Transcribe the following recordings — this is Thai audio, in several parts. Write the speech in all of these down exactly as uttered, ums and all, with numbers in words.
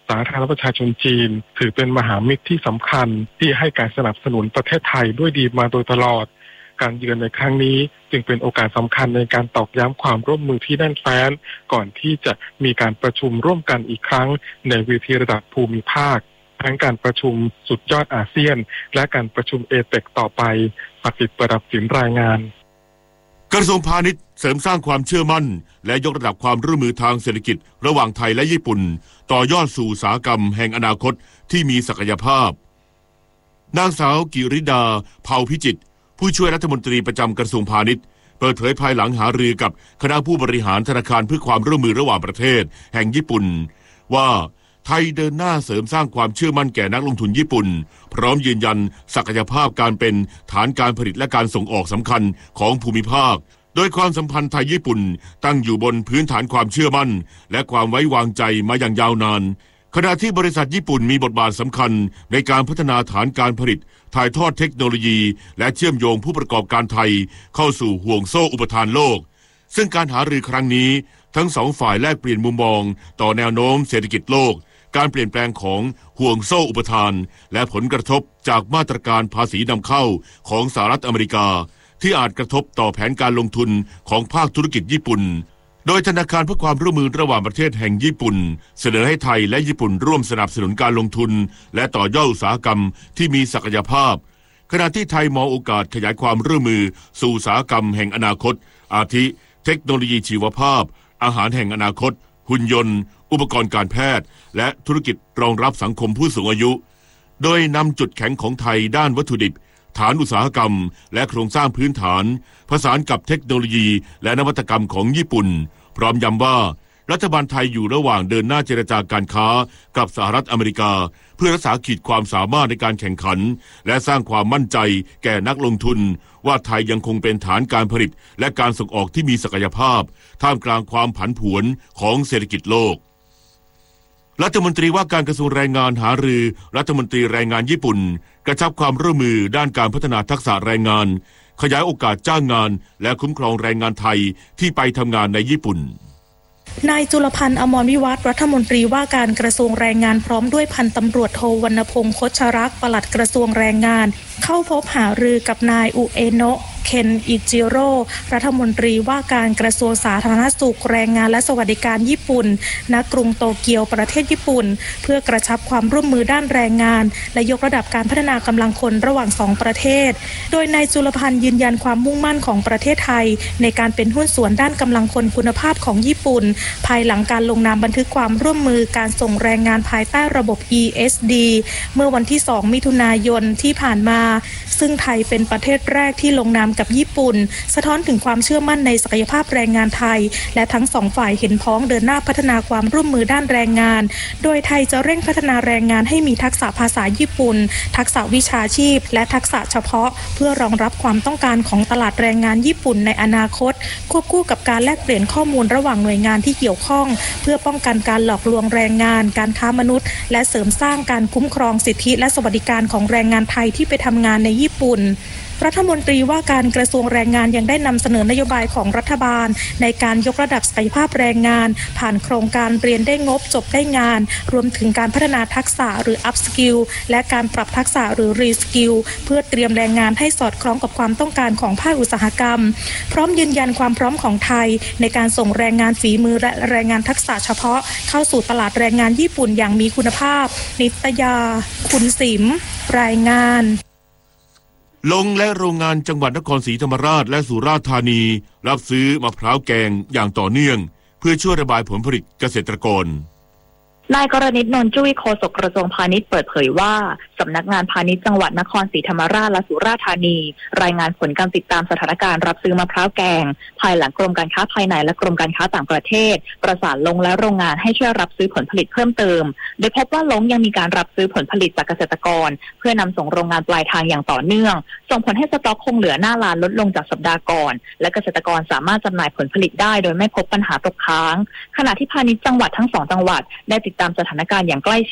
สาธารณประชาชนจีนถือเป็นมหามิตรที่สำคัญที่ให้การสนับสนุนประเทศไทยด้วยดีมาโดยตลอดการเยือนในครั้งนี้จึงเป็นโอกาสสำคัญในการตอกย้ำความร่วมมือที่แน่นแฟ้นก่อนที่จะมีการประชุมร่วมกันอีกครั้งในเวทีระดับภูมิภาคทั้งการประชุมสุดยอดอาเซียนและการประชุมเอเปกต่อไปประสิทธิ์ประดับสินรายงานกระทรวงพาณิชย์เสริมสร้างความเชื่อมั่นและยกระดับความร่วมมือทางเศรษฐกิจระหว่างไทยและญี่ปุ่นต่อยอดสู่อุตสาหกรรมแห่งอนาคตที่มีศักยภาพนางสาวกิริดาเผ่าพิจิตรผู้ช่วยรัฐมนตรีประจำกระทรวงพาณิชย์เปิดเผยภายหลังหารือกับคณะผู้บริหารธนาคารเพื่อความร่วมมือระหว่างประเทศแห่งญี่ปุ่นว่าไทยเดินหน้าเสริมสร้างความเชื่อมั่นแก่นักลงทุนญี่ปุ่นพร้อมยืนยันศักยภาพการเป็นฐานการผลิตและการส่งออกสำคัญของภูมิภาคโดยความสัมพันธ์ไทยญี่ปุ่นตั้งอยู่บนพื้นฐานความเชื่อมั่นและความไว้วางใจมาอย่างยาวนานขณะที่บริษัทญี่ปุ่นมีบทบาทสำคัญในการพัฒนาฐานการผลิตถ่ายทอดเทคโนโลยีและเชื่อมโยงผู้ประกอบการไทยเข้าสู่ห่วงโซ่อุปทานโลกซึ่งการหารือครั้งนี้ทั้งสองฝ่ายแลกเปลี่ยนมุมมองต่อแนวโน้มเศรษฐกิจโลกการเปลี่ยนแปลงของห่วงโซ่อุปทานและผลกระทบจากมาตรการภาษีนำเข้าของสหรัฐอเมริกาที่อาจกระทบต่อแผนการลงทุนของภาคธุรกิจญี่ปุ่นโดยธนาคารเพื่อความร่วมมือระหว่างประเทศแห่งญี่ปุ่นเสนอให้ไทยและญี่ปุ่นร่วมสนับสนุนการลงทุนและต่อยอดอุตสาหกรรมที่มีศักยภาพขณะที่ไทยมองโอกาสขยายความร่วมมือสู่อุตสาหกรรมแห่งอนาคตอาทิเทคโนโลยีชีวภาพอาหารแห่งอนาคตหุ่นยนต์อุปกรณ์การแพทย์และธุรกิจรองรับสังคมผู้สูงอายุโดยนำจุดแข็งของไทยด้านวัตถุดิบฐานอุตสาหกรรมและโครงสร้างพื้นฐานผสานกับเทคโนโลยีและนวัตกรรมของญี่ปุ่นพร้อมย้ำว่ารัฐบาลไทยอยู่ระหว่างเดินหน้าเจรจาการค้ากับสหรัฐอเมริกาเพื่อรักษาขีดความสามารถในการแข่งขันและสร้างความมั่นใจแก่นักลงทุนว่าไทยยังคงเป็นฐานการผลิตและการส่งออกที่มีศักยภาพท่ามกลางความผันผวนของเศรษฐกิจโลกรัฐมนตรีว่าการกระทรวงแรงงานหารือรัฐมนตรีแรงงานญี่ปุ่นกระชับความร่วมมือด้านการพัฒนาทักษะแรงงานขยายโอกาสจ้างงานและคุ้มครองแรงงานไทยที่ไปทำงานในญี่ปุ่นนายจุลพันธ์อมรวิวัฒน์รัฐมนตรีว่าการกระทรวงแรงงานพร้อมด้วยพันตำรวจโทวรรณพงษ์คชรักษ์ปลัดกระทรวงแรงงานเข้าพบหารือกับนายอุเอโนะเคนอิจิโร่รัฐมนตรีว่าการกระทรวงสาธารณสุขแรงงานและสวัสดิการญี่ปุ่นณกรุงโตเกียวประเทศญี่ปุ่นเพื่อกระชับความร่วมมือด้านแรงงานและยกระดับการพัฒนากำลังคนระหว่างสองประเทศโดยนายจุลพันธ์ยืนยันความมุ่งมั่นของประเทศไทยในการเป็นหุ้นส่วนด้านกำลังคนคุณภาพของญี่ปุ่นภายหลังการลงนามบันทึกความร่วมมือการส่งแรงงานภายใต้ระบบ อี เอส ดี เมื่อวันที่สองมิถุนายนที่ผ่านมาซึ่งไทยเป็นประเทศแรกที่ลงนามกับญี่ปุ่นสะท้อนถึงความเชื่อมั่นในศักยภาพแรงงานไทยและทั้งสองฝ่ายเห็นพ้องเดินหน้าพัฒนาความร่วมมือด้านแรงงานโดยไทยจะเร่งพัฒนาแรงงานให้มีทักษะภาษาญี่ปุ่นทักษะวิชาชีพและทักษะเฉพาะเพื่อรองรับความต้องการของตลาดแรงงานญี่ปุ่นในอนาคตควบคู่กับการแลกเปลี่ยนข้อมูลระหว่างหน่วยงานที่เกี่ยวข้องเพื่อป้องกันการหลอกลวงแรงงานการค้ามนุษย์และเสริมสร้างการคุ้มครองสิทธิและสวัสดิการของแรงงานไทยที่ไปทำงานในญี่ปุ่นรัฐมนตรีว่าการกระทรวงแรงงานยังได้นำเสนอนโยบายของรัฐบาลในการยกระดับศักยภาพแรงงานผ่านโครงการเรียนได้งบจบได้งานรวมถึงการพัฒนาทักษะหรือ อัพ สกิล และการปรับทักษะหรือ รี สกิล เพื่อเตรียมแรงงานให้สอดคล้องกับความต้องการของภาคอุตสาหกรรมพร้อมยืนยันความพร้อมของไทยในการส่งแรงงานฝีมือและแรงงานทักษะเฉพาะเข้าสู่ตลาดแรงงานญี่ปุ่นอย่างมีคุณภาพนิตยาคุณสิมรายงานลงและโรงงานจังหวัดนครศรีธรรมราชและสุราษฎร์ธานีรับซื้อมะพร้าวแกงอย่างต่อเนื่องเพื่อช่วยระบายผลผลิตเกษตรกรนายกรณิต นนท์จุ้ยโฆษกกระทรวงพาณิชย์เปิดเผยว่าสำนักงานพาณิชย์จังหวัดนครศรีธรรมราชและสุราษฎร์ธานีรายงานผลการติดตามสถานการณ์รับซื้อมะพร้าวแกงภายหลังกรมการค้าภายในและกรมการค้าต่างประเทศประสานลงและโรงงานให้ช่วยรับซื้อผลผลิตเพิ่มเติมโดยพบว่าลงยังมีการรับซื้อผลผลิตจากเกษตรกรเพื่อนำส่งโรงงานปลายทางอย่างต่อเนื่องส่งผลให้สต็อกคงเหลือหน้าร้านลดลงจากสัปดาห์ก่อนและเกษตรกรสามารถจำหน่ายผลผลิตได้โดยไม่พบปัญหาตกค้างขณะที่พาณิชย์จังหวัดทั้งสองจังหวัดได้ติดตามสถานการณ์อย่างใกล้ชิด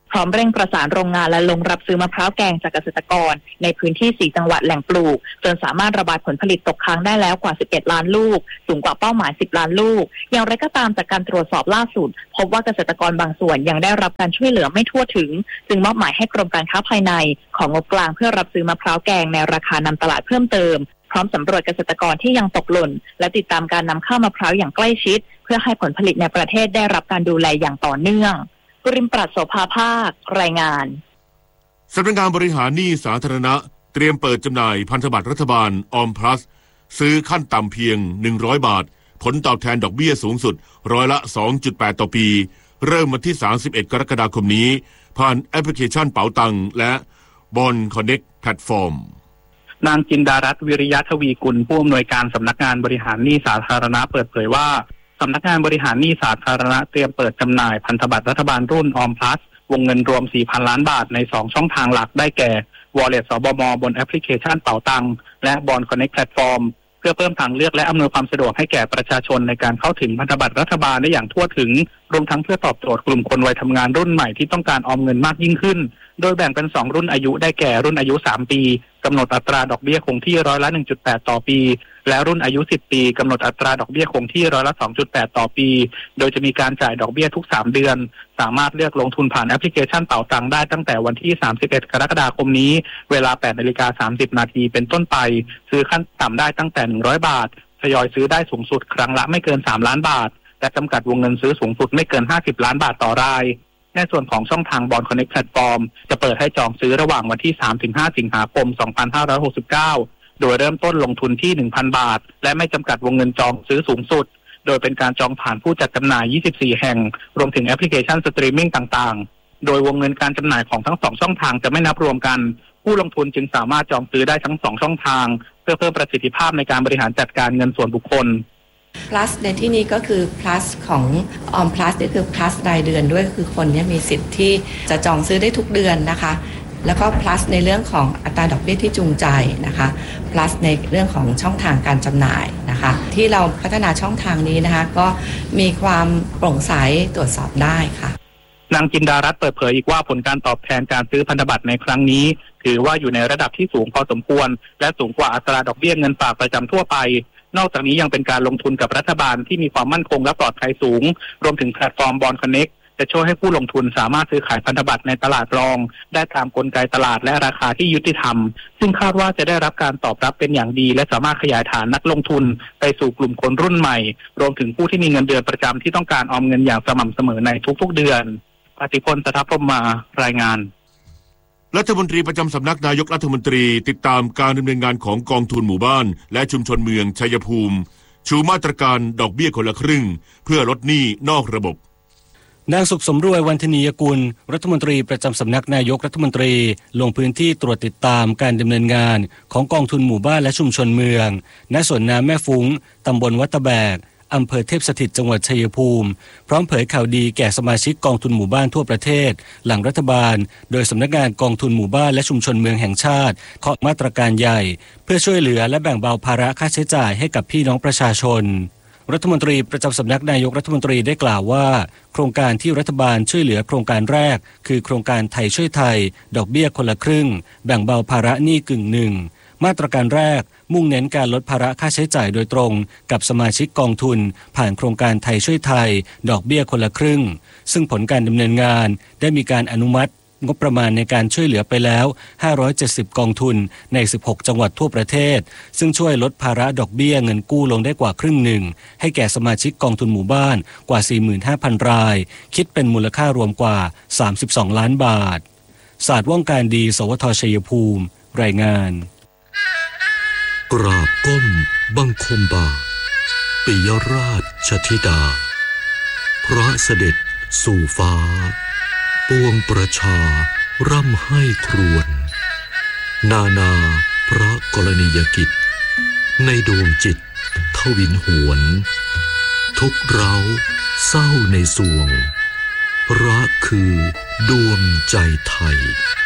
พร้อมเร่งประสานโรงงานและลงรับซื้อมะพร้าวแกงจากเกษตรกรในพื้นที่สี่จังหวัดแหล่งปลูกจนสามารถระบายผลผลิตตกค้างได้แล้วกว่าสิบเอ็ดล้านลูกสูงกว่าเป้าหมายสิบล้านลูกอย่างไรก็ตามจากการตรวจสอบล่าสุดพบว่าเกษตรกรบางส่วนยังได้รับการช่วยเหลือไม่ทั่วถึงจึงมอบหมายให้กรมการค้าภายในของงบกลางเพื่อรับซื้อมะพร้าวแกงในราคานำตลาดเพิ่มเติมพร้อมสำรวจเกษตรกรที่ยังตกหล่นและติดตามการนำเข้ามะพร้าวอย่างใกล้ชิดเพื่อให้ผลผลิตในประเทศได้รับการดูแลอย่างต่อเนื่องกุริมปรัชโสภาภาครายงานสำนักงานบริหารหนี้สาธารณะเตรียมเปิดจำหน่ายพันธบัตรรัฐบาลออมพลัสซื้อขั้นต่ำเพียงหนึ่งร้อยบาทผลตอบแทนดอกเบี้ยสูงสุดร้อยละ สองจุดแปด ต่อปีเริ่มวันที่สามสิบเอ็ดกรกฎาคมนี้ผ่านแอปพลิเคชันเป๋าตังและบอนคอนเน็กแพลตฟอร์มนางจินดารัตน์วิริยะทวีกุลผู้อำนวยการสำนักงานบริหารหนี้สาธารณะเปิดเผยว่าสำนักงานบริหารหนี้สาธารณะเตรียมเปิดจำหน่ายพันธบัตรรัฐบาลรุ่นออมพลัสวงเงินรวม สี่พัน ล้านบาทในสองช่องทางหลักได้แก่ Wallet สบมบนแอปพลิเคชันเป๋าตังและ Bond Connect Platform เพื่อเพิ่มทางเลือกและอำนวยความสะดวกให้แก่ประชาชนในการเข้าถึงพันธบัตรรัฐบาลได้อย่างทั่วถึงรวมทั้งเพื่อตอบโจทย์กลุ่มคนวัยทำงานรุ่นใหม่ที่ต้องการออมเงินมากยิ่งขึ้นโดยแบ่งเป็นสองรุ่นอายุได้แก่รุ่นอายุสามปีกำหนดอัตราดอกเบี้ยคงที่ร้อยละ หนึ่งจุดแปด ต่อปีและรุ่นอายุสิบปีกำหนดอัตราดอกเบี้ยคงที่ร้อยละ สองจุดแปด ต่อปีโดยจะมีการจ่ายดอกเบี้ยทุกสามเดือนสามารถเลือกลงทุนผ่านแอปพลิเคชันเป๋าตังได้ตั้งแต่วันที่สามสิบเอ็ดกรกฎาคมนี้เวลา แปดนาฬิกาสามสิบนาทีเป็นต้นไปซื้อขั้นต่ำได้ตั้งแต่หนึ่งร้อยบาททยอยซื้อได้สูงสุดครั้งละไม่เกินสามล้านบาทและจำกัดวงเงินซื้อสูงสุดไม่เกินห้าสิบล้านบาทต่อรายในส่วนของช่องทาง Bond Connect Platform จะเปิดให้จองซื้อระหว่างวันที่ สามถึงห้า สิงหาคม สองพันห้าร้อยหกสิบเก้า โดยเริ่มต้นลงทุนที่ หนึ่งพัน บาทและไม่จำกัดวงเงินจองซื้อสูงสุดโดยเป็นการจองผ่านผู้จัดจำหน่าย ยี่สิบสี่ แห่งรวมถึงแอปพลิเคชันสตรีมมิ่งต่างๆโดยวงเงินการจำหน่ายของทั้งสองช่องทางจะไม่นับรวมกันผู้ลงทุนจึงสามารถจองซื้อได้ทั้งสองช่องทางเพื่อเพิ่มประสิทธิภาพในการบริหารจัดการเงินส่วนบุคคล plus ในที่นี้ก็คือ plus ของ Om plus นี่คือ plus รายเดือนด้วยคือคนนี้มีสิทธิ์ที่จะจองซื้อได้ทุกเดือนนะคะแล้วก็ plus ในเรื่องของอัตราดอกเบี้ยที่จูงใจนะคะ plus ในเรื่องของช่องทางการจำหน่ายนะคะที่เราพัฒนาช่องทางนี้นะคะก็มีความโปร่งใสตรวจสอบได้ค่ะนางจินดารัตน์เปิดเผยอีกว่าผลการตอบแทนการซื้อพันธบัตรในครั้งนี้ถือว่าอยู่ในระดับที่สูงพอสมควรและสูงกว่าอัตราดอกเบี้ยเงินฝากประจำทั่วไปนอกจากนี้ยังเป็นการลงทุนกับรัฐบาลที่มีความมั่นคงและปลอดภัยสูงรวมถึงแพลตฟอร์ม Bond Connect จะช่วยให้ผู้ลงทุนสามารถซื้อขายพันธบัตรในตลาดรองได้ตามกลไกตลาดและราคาที่ยุติธรรมซึ่งคาดว่าจะได้รับการตอบรับเป็นอย่างดีและสามารถขยายฐานนักลงทุนไปสู่กลุ่มคนรุ่นใหม่รวมถึงผู้ที่มีเงินเดือนประจำที่ต้องการออมเงินอย่างสม่ำเสมอในทุกๆเดือนปฏิพล สทัพพรหมมารายงานรัฐมนตรีประจำสำนักนายกรัฐมนตรีติดตามการดำเนินงานของกองทุนหมู่บ้านและชุมชนเมืองชัยภูมิชูมาตรการดอกเบี้ยคนละครึ่งเพื่อลดหนี้นอกระบบนางสุขสมรวยวันธนียกุลรัฐมนตรีประจำสำนักนายกรัฐมนตรีลงพื้นที่ตรวจติดตามการดำเนินงานของกองทุนหมู่บ้านและชุมชนเมืองณสวนน้ำแม่ฟุ้งตำบลวัดตะแบกอำเภอเทพสถิตจังหวัดชัยภูมิพร้อมเผยข่าวดีแก่สมาชิกกองทุนหมู่บ้านทั่วประเทศหลังรัฐบาลโดยสำนักงานกองทุนหมู่บ้านและชุมชนเมืองแห่งชาติเคาะมาตรการใหญ่เพื่อช่วยเหลือและแบ่งเบาภาระค่าใช้จ่ายให้กับพี่น้องประชาชนรัฐมนตรีประจำสำนักนายกรัฐมนตรีได้กล่าวว่าโครงการที่รัฐบาลช่วยเหลือโครงการแรกคือโครงการไทยช่วยไทยดอกเบี้ยคนละครึ่งแบ่งเบาภาระหนี้กึ่งหนึ่งมาตรการแรกมุ่งเน้นการลดภาระค่าใช้จ่ายโดยตรงกับสมาชิกกองทุนผ่านโครงการไทยช่วยไทยดอกเบี้ยคนละครึ่งซึ่งผลการดำเนินงานได้มีการอนุมัติงบประมาณในการช่วยเหลือไปแล้วห้าร้อยเจ็ดสิบกองทุนในสิบหกจังหวัดทั่วประเทศซึ่งช่วยลดภาระดอกเบี้ยเงินกู้ลงได้กว่าครึ่งหนึ่งให้แก่สมาชิกกองทุนหมู่บ้านกว่า สี่หมื่นห้าพัน รายคิดเป็นมูลค่ารวมกว่าสามสิบสองล้านบาทศาสตร์ว่องการดีสวทชัยภูมิรายงานกราบก้มบังคมบาทปิยราชธิดาพระเสด็จสู่ฟ้าปวงประชาร่ำให้ครวญนานาพระกรณียกิจในดวงจิตทวินหวนทุกเราเศร้าในสวงรักคือดวงใจไทย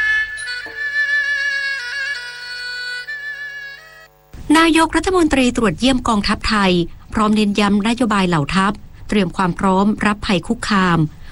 นายกรัฐมนตรีตรวจเยี่ยมกองทัพไทยพร้อมเน้นย้ำนโยบายเหล่าทัพเตรียมความพร้อมรับภัยคุกคาม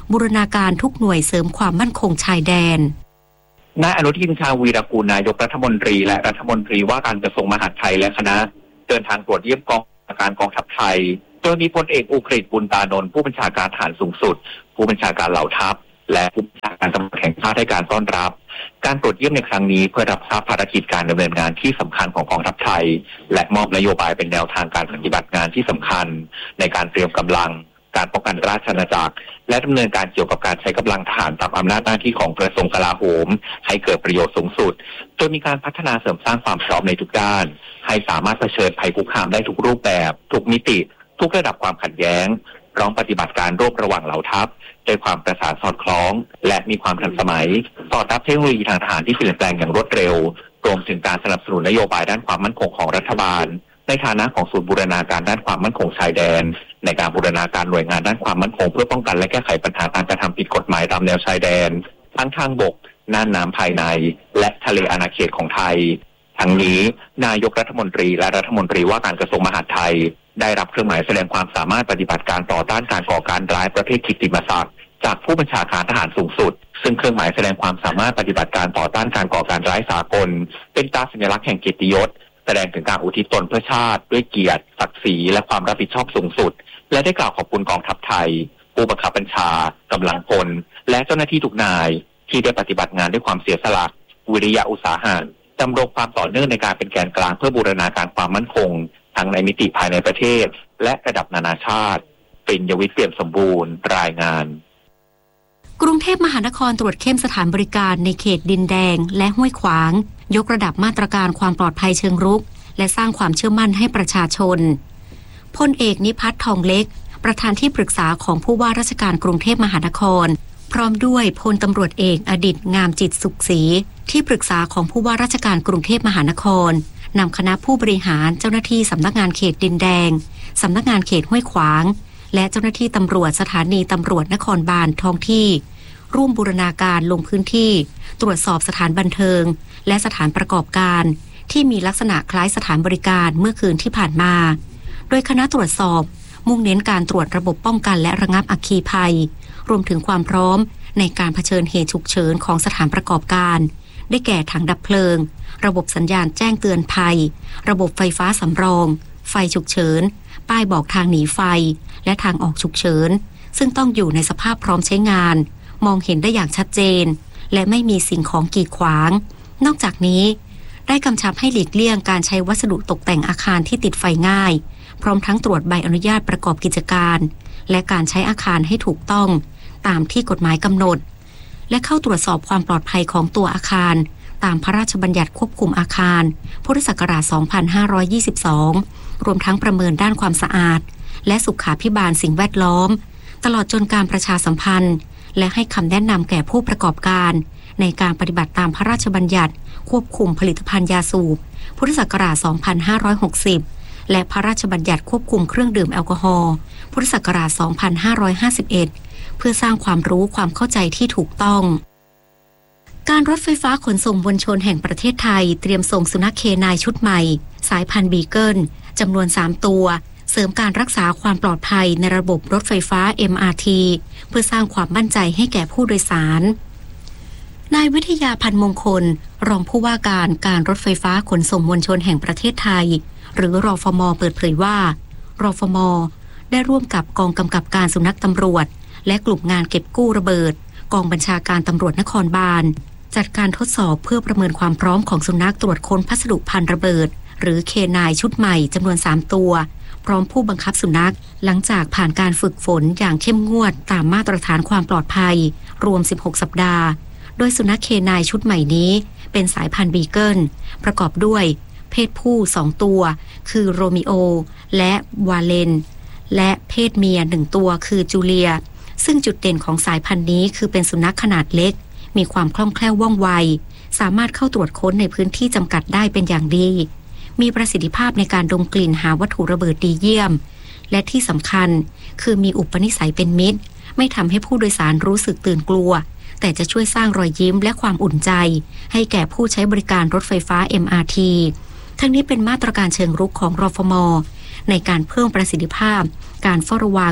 บูรณาการทุกหน่วยเสริมความมั่นคงชายแดนนายอนุทินชาญวีรกูลนายกรัฐมนตรีและรัฐมนตรีว่าการกระทรวงมหาดไทยและคณะเดินทางตรวจเยี่ยมกองบัญชาการกองทัพไทยโดยมีพลเอกอุกฤษบุญตานนท์ผู้บัญชาการทหารสูงสุดผู้บัญชาการเหล่าทัพและผู้บัญชาการตำรวจแห่งชาติให้การต้อนรับการตรวจเยี่ยมในครั้งนี้เพื่อรับทราบภารกิจการดำเนินงานที่สำคัญของกองทัพไทยและมอบนโยบายเป็นแนวทางการปฏิบัติงานที่สำคัญในการเตรียมกำลังการป้องกันราชอาณาจักรและดำเนินการเกี่ยวกับการใช้กำลังทหารตามอำนาจหน้าที่ของกระทรวงกลาโหมให้เกิดประโยชน์สูงสุดโดยมีการพัฒนาเสริมสร้างความพร้อมในทุกด้านให้สามารถเผชิญภัยคุกคามได้ทุกรูปแบบทุกมิติทุกระดับความขัดแย้งพร้อมปฏิบัติการร่วมระหว่างเหล่าทัพด้วยความประสานสอดคล้องและมีความทันสมัยสอดรับเทคโนโลยีทางทหารที่เปลี่ยนแปลงอย่างรวดเร็วรวมถึงการสนับสนุนนโยบายด้านความมั่นคงของรัฐบาลในฐานะของศูนย์บูรณาการด้านความมั่นคงชายแดนในการบูรณาการหน่วยงานด้านความมั่นคงเพื่อป้องกันและแก้ไขปัญหาการกระทำผิดกฎหมายตามแนวชายแดนทั้งทางบกน่านน้ำภายในและทะเลอาณาเขตของไทยทั้งนี้นายกรัฐมนตรีและรัฐมนตรีว่าการกระทรวงมหาดไทยได้รับเครื่องหมายแสดงความสามารถปฏิบัติการต่อต้านการก่อการร้ายประเภทกิตติมศักดิ์จากผู้บัญชาการทหารสูงสุดซึ่งเครื่องหมายแสดงความสามารถปฏิบัติการต่อต้านการก่อการร้ายสากลเป็นตราสัญลักษณ์แห่งเกียรติยศแสดงถึงการอุทิศตนเพื่อชาติด้วยเกียรติศักดิ์ศรีและความรับผิดชอบสูงสุดและได้กล่าวขอบคุณกองทัพไทยผู้บังคับบัญชากำลังพลและเจ้าหน้าที่ทุกนายที่ได้ปฏิบัติงานด้วยความเสียสละวิริยะอุตสาหะดำรงความต่อเนื่องในการเป็นแกนกลางเพื่อบูรณาการความมั่นคงทั้งในมิติภายในประเทศและระดับนานาชาติปริญญวิทย์เปี่ยมสมบูรณ์รายงานกรุงเทพมหานครตรวจเข้มสถานบริการในเขตดินแดงและห้วยขวางยกระดับมาตรการความปลอดภัยเชิงรุกและสร้างความเชื่อมั่นให้ประชาชนพลเอกนิพัฒน์ทองเล็กประธานที่ปรึกษาของผู้ว่าราชการกรุงเทพมหานครพร้อมด้วยพลตำรวจเอกอดิษฐ์งามจิตสุขศรีที่ปรึกษาของผู้ว่าราชการกรุงเทพมหานครนำคณะผู้บริหารเจ้าหน้าที่สำนักงานเขตดินแดงสำนักงานเขตห้วยขวางและเจ้าหน้าที่ตำรวจสถานีตำรวจนครบาลท้องที่ร่วมบูรณาการลงพื้นที่ตรวจสอบสถานบันเทิงและสถานประกอบการที่มีลักษณะคล้ายสถานบริการเมื่อคืนที่ผ่านมาโดยคณะตรวจสอบมุ่งเน้นการตรวจระบบป้องกันและระงับอัคคีภัยรวมถึงความพร้อมในการเผชิญเหตุฉุกเฉินของสถานประกอบการได้แก่ถังดับเพลิงระบบสัญญาณแจ้งเตือนภัยระบบไฟฟ้าสำรองไฟฉุกเฉินป้ายบอกทางหนีไฟและทางออกฉุกเฉินซึ่งต้องอยู่ในสภาพพร้อมใช้งานมองเห็นได้อย่างชัดเจนและไม่มีสิ่งของกีดขวางนอกจากนี้ได้กำชับให้หลีกเลี่ยงการใช้วัสดุตกแต่งอาคารที่ติดไฟง่ายพร้อมทั้งตรวจใบอนุญาตประกอบกิจการและการใช้อาคารให้ถูกต้องตามที่กฎหมายกำหนดและเข้าตรวจสอบความปลอดภัยของตัวอาคารตามพระราชบัญญัติควบคุมอาคารพุทธศักราช สองพันห้าร้อยยี่สิบสอง รวมทั้งประเมินด้านความสะอาดและสุขาภิบาลสิ่งแวดล้อมตลอดจนการประชาสัมพันธ์และให้คำแนะนำแก่ผู้ประกอบการในการปฏิบัติตามพระราชบัญญัติควบคุมผลิตภัณฑ์ยาสูบพุทธศักราช สองพันห้าร้อยหกสิบ และพระราชบัญญัติควบคุมเครื่องดื่มแอลกอฮอล์พุทธศักราช สองพันห้าร้อยห้าสิบเอ็ด เพื่อสร้างความรู้ความเข้าใจที่ถูกต้องการรถไฟฟ้าขนส่งมวลชนแห่งประเทศไทยเตรียมส่งสุนัขเคนายชุดใหม่สายพันธุ์บีเกิลจำนวนสามตัวเสริมการรักษาความปลอดภัยในระบบรถไฟฟ้า เอ็ม อาร์ ที เพื่อสร้างความมั่นใจให้แก่ผู้โดยสารนายวิทยาพันธ์มงคลรองผู้ว่าการการรถไฟฟ้าขนส่งมวลชนแห่งประเทศไทยหรือรฟม.เปิดเผยว่ารฟม.ได้ร่วมกับกองกำกับการสุนัขตำรวจและกลุ่มงานเก็บกู้ระเบิดกองบัญชาการตำรวจนครบาลจัดการทดสอบเพื่อประเมินความพร้อมของสุนัขตรวจค้นพัสดุภัณฑ์ระเบิดหรือเคนายชุดใหม่จำนวนสามตัวพร้อมผู้บังคับสุนัขหลังจากผ่านการฝึกฝนอย่างเข้มงวดตามมาตรฐานความปลอดภัยรวมสิบหกสัปดาห์โดยสุนัขเคนายชุดใหม่นี้เป็นสายพันธุ์บีเกิลประกอบด้วยเพศผู้สองตัวคือโรมิโอและวาเลนและเพศเมียหนึ่งตัวคือจูเลียซึ่งจุดเด่นของสายพันธุ์นี้คือเป็นสุนัขขนาดเล็กมีความคล่องแคล่วว่องไวสามารถเข้าตรวจค้นในพื้นที่จำกัดได้เป็นอย่างดีมีประสิทธิภาพในการดมกลิ่นหาวัตถุระเบิดดีเยี่ยมและที่สำคัญคือมีอุปนิสัยเป็นมิตรไม่ทำให้ผู้โดยสารรู้สึกตื่นกลัวแต่จะช่วยสร้างรอยยิ้มและความอุ่นใจให้แก่ผู้ใช้บริการรถไฟฟ้า เอ็ม อาร์ ที ทั้งนี้เป็นมาตรการเชิงรุกของรฟม.ในการเพิ่มประสิทธิภาพการเฝ้าระวัง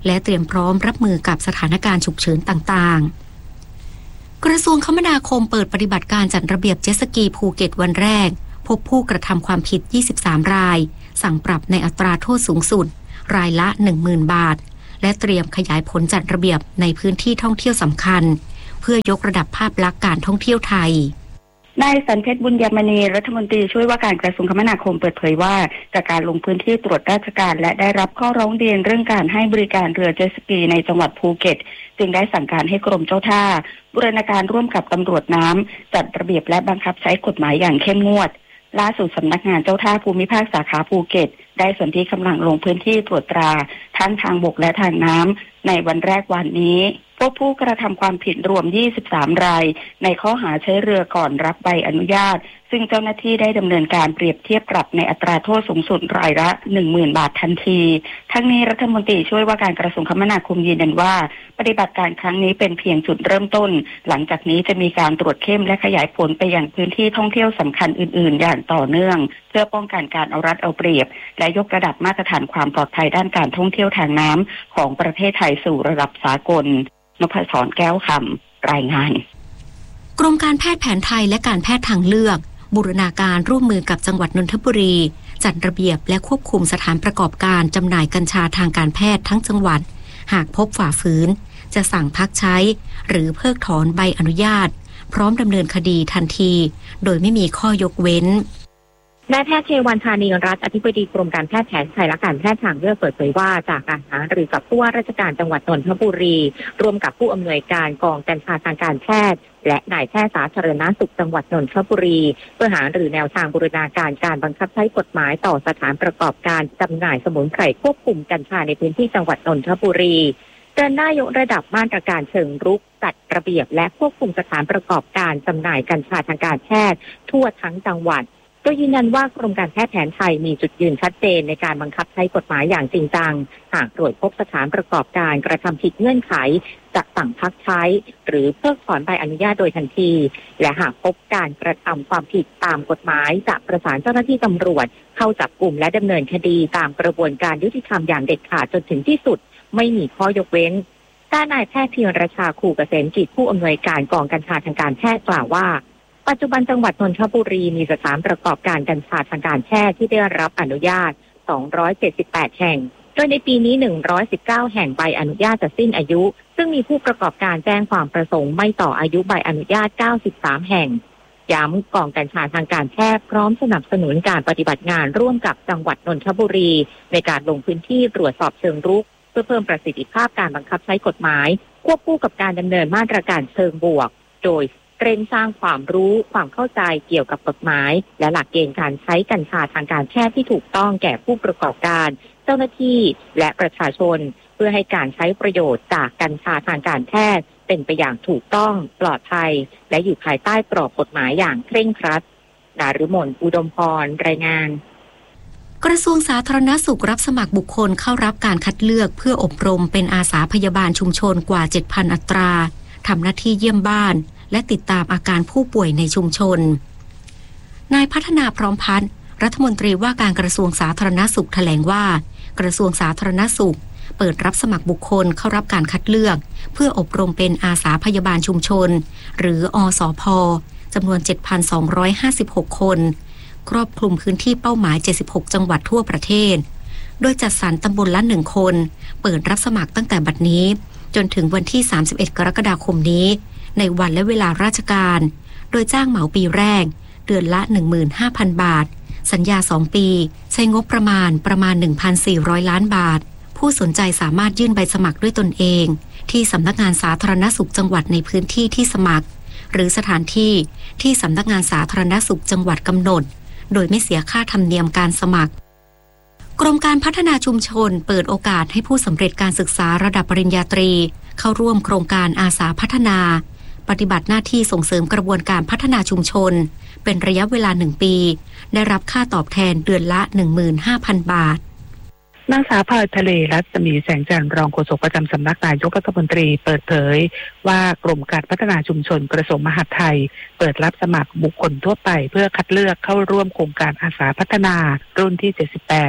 และเตรียมพร้อมรับมือกับสถานการณ์ฉุกเฉินต่างๆกระทรวงคมนาคมเปิดปฏิบัติการจัดระเบียบเจ็ตสกีภูเก็ตวันแรกพบผู้กระทำความผิดยี่สิบสามรายสั่งปรับในอัตราโทษสูงสุดรายละ หนึ่งหมื่น บาทและเตรียมขยายผลจัดระเบียบในพื้นที่ท่องเที่ยวสำคัญเพื่อยกระดับภาพลักษณ์การท่องเที่ยวไทยนายสันเพชรบุญยมณีรัฐมนตรีช่วยว่าการกระทรวงคมนาคมเปิดเผยว่าจากการลงพื้นที่ตรวจราชการและได้รับข้อร้องเรียนเรื่องการให้บริการเรือเจ็ตสกีในจังหวัดภูเก็ตจึงได้สั่งการให้กรมเจ้าท่าบูรณาการร่วมกับตำรวจน้ำจัดระเบียบและบังคับใช้กฎหมายอย่างเข้มงวดล่าสุดสำนักงานเจ้าท่าภูมิภาคสาขาภูเก็ตได้สนธิกำลังลงพื้นที่ตรวจตราทั้งทางบกและทางน้ำในวันแรกวันนี้พบผู้กระทำความผิดรวมยี่สิบสามรายในข้อหาใช้เรือก่อนรับใบอนุญาตซึ่งเจ้าหน้าที่ได้ดำเนินการเปรียบเทียบปรับในอัตราโทษสูงสุดรายละ หนึ่งหมื่น บาททันทีทั้งนี้รัฐมนตรีช่วยว่าการกระทรวงคมนาคมยืนยันว่าปฏิบัติการครั้งนี้เป็นเพียงจุดเริ่มต้นหลังจากนี้จะมีการตรวจเข้มและขยายผลไปยังพื้นที่ท่องเที่ยวสำคัญอื่นๆอย่างต่อเนื่องเพื่อป้องกันการเอารัดเอาเปรียบและยกระดับมาตรฐานความปลอดภัยด้านการท่องเที่ยวทางน้ำของประเทศไทยสู่ระดับสากลนพศรแก้วคำรายงานกรมการแพทย์แผนไทยและการแพทย์ทางเลือกบูรณาการร่วมมือกับจังหวัดนนทบุรีจัดระเบียบและควบคุมสถานประกอบการจำหน่ายกัญชาทางการแพทย์ทั้งจังหวัดหากพบฝ่าฝืนจะสั่งพักใช้หรือเพิกถอนใบอนุญาตพร้อมดำเนินคดีทันทีโดยไม่มีข้อยกเว้นนายแพทย์เทวันธานีรัตน์อธิบดีกรมการแพทย์แผนไทยและการแพทย์ทางเลือกเปิดเผยว่าจากการหารือกับผู้ว่าราชการจังหวัดนนทบุรีร่วมกับผู้อำนวยการกองกัญชาทางการแพทย์และนายแพทย์สาธารณสุขจังหวัดนนทบุรีเพื่อหารือแนวทางบูรณาการการบังคับใช้กฎหมายต่อสถานประกอบการจำหน่ายสมุนไพรควบคุมกัญชาในพื้นที่จังหวัดนนทบุรีเดินหน้ายกระดับมาตรการเชิงรุกจัดระเบียบและควบคุมสถานประกอบการจำหน่ายกัญชาทางการแพทย์ทั่วทั้งจังหวัดโดยยืนยันว่ากรมการแพทย์แผนไทยมีจุดยืนชัดเจนในการบังคับใช้กฎหมายอย่างจริงจังหากตรวจพบสถานประกอบการกระทำผิดเงื่อนไขจะสั่งพักใช้หรือเพิกถอนใบอนุญาตโดยทันทีและหากพบการกระทำความผิดตามกฎหมายจะประสานเจ้าหน้าที่ตำรวจเข้าจับกุมและดำเนินคดีตามกระบวนการยุติธรรมอย่างเด็ดขาดจนถึงที่สุดไม่มีข้อยกเว้นด้านนายแพทย์เพียรราชาขู่เกษมกิจผู้อำนวยการกองกัญชาทางการแพทย์กล่าวว่าปัจจุบันจังหวัดนนทบุรีมีสถานประกอบการกัญชาทางการแพทย์ที่ได้รับอนุญาตสองร้อยเจ็ดสิบแปดแห่งโดยในปีนี้หนึ่งร้อยสิบเก้าแห่งใบอนุญาตจะสิ้นอายุซึ่งมีผู้ประกอบการแจ้งความประสงค์ไม่ต่ออายุใบอนุญาตเก้าสิบสามแห่งย้ำกองกัญชาทางการแพทย์พร้อมสนับสนุนการปฏิบัติงานร่วมกับจังหวัดนนทบุรีในการลงพื้นที่ตรวจสอบเชิงรุกเพื่อเพิ่มประสิทธิภาพการบังคับใช้กฎหมายควบคู่กับการดำเนินมาตรการเชิงบวกโดยเร่งสร้างความรู้ความเข้าใจเกี่ยวกับกฎหมายและหลักเกณฑ์การใช้กัญชาทางการแพทย์ที่ถูกต้องแก่ผู้ประกอบการเจ้าหน้าที่และประชาชนเพื่อให้การใช้ประโยชน์จากกัญชาทางการแพทย์เป็นไปอย่างถูกต้องปลอดภัยและอยู่ภายใต้กรอบกฎหมายอย่างเคร่งครัดดารุมนอุดมพรรายงานกระทรวงสาธารณสุขรับสมัครบุคคลเข้ารับการคัดเลือกเพื่ออบรมเป็นอาสาพยาบาลชุมชนกว่า เจ็ดพัน อัตราทำหน้าที่เยี่ยมบ้านและติดตามอาการผู้ป่วยในชุมชนนายพัฒนาพร้อมพัฒน์รัฐมนตรีว่าการกระทรวงสาธารณสุขแถลงว่ากระทรวงสาธารณสุขเปิดรับสมัครบุคคลเข้ารับการคัดเลือกเพื่ออบรมเป็นอาสาพยาบาลชุมชนหรืออสพ.จำนวน เจ็ดพันสองร้อยห้าสิบหก คนครอบคลุมพื้นที่เป้าหมายเจ็ดสิบหกจังหวัดทั่วประเทศโดยจัดสรรตำบลละหนึ่งคนเปิดรับสมัครตั้งแต่บัดนี้จนถึงวันที่สามสิบเอ็ดกรกฎาคมนี้ในวันและเวลาราชการโดยจ้างเหมาปีแรกเดือนละ หนึ่งหมื่นห้าพัน บาทสัญญาสองปีใช้งบประมาณประมาณ หนึ่งพันสี่ร้อย ล้านบาทผู้สนใจสามารถยื่นใบสมัครด้วยตนเองที่สำนักงานสาธารณสุขจังหวัดในพื้นที่ที่สมัครหรือสถานที่ที่สำนักงานสาธารณสุขจังหวัดกำหนดโดยไม่เสียค่าธรรมเนียมการสมัครกรมการพัฒนาชุมชนเปิดโอกาสให้ผู้สำเร็จการศึกษาระดับปริญญาตรีเข้าร่วมโครงการอาสาพัฒนาปฏิบัติหน้าที่ส่งเสริมกระบวนการพัฒนาชุมชนเป็นระยะเวลาหนึ่งปีได้รับค่าตอบแทนเดือนละ หนึ่งหมื่นห้าพัน บาทนางสาวพรทะเลรัศมีแสงจันทร์รองโฆษกประจำสำนักนายกรัฐมนตรีเปิดเผยว่ากรมการพัฒนาชุมชนกระทรวงมหาดไทยเปิดรับสมัครบุคคลทั่วไปเพื่อคัดเลือกเข้าร่วมโครงการอาสาพัฒนารุ่นที่เจ็ดสิบแปด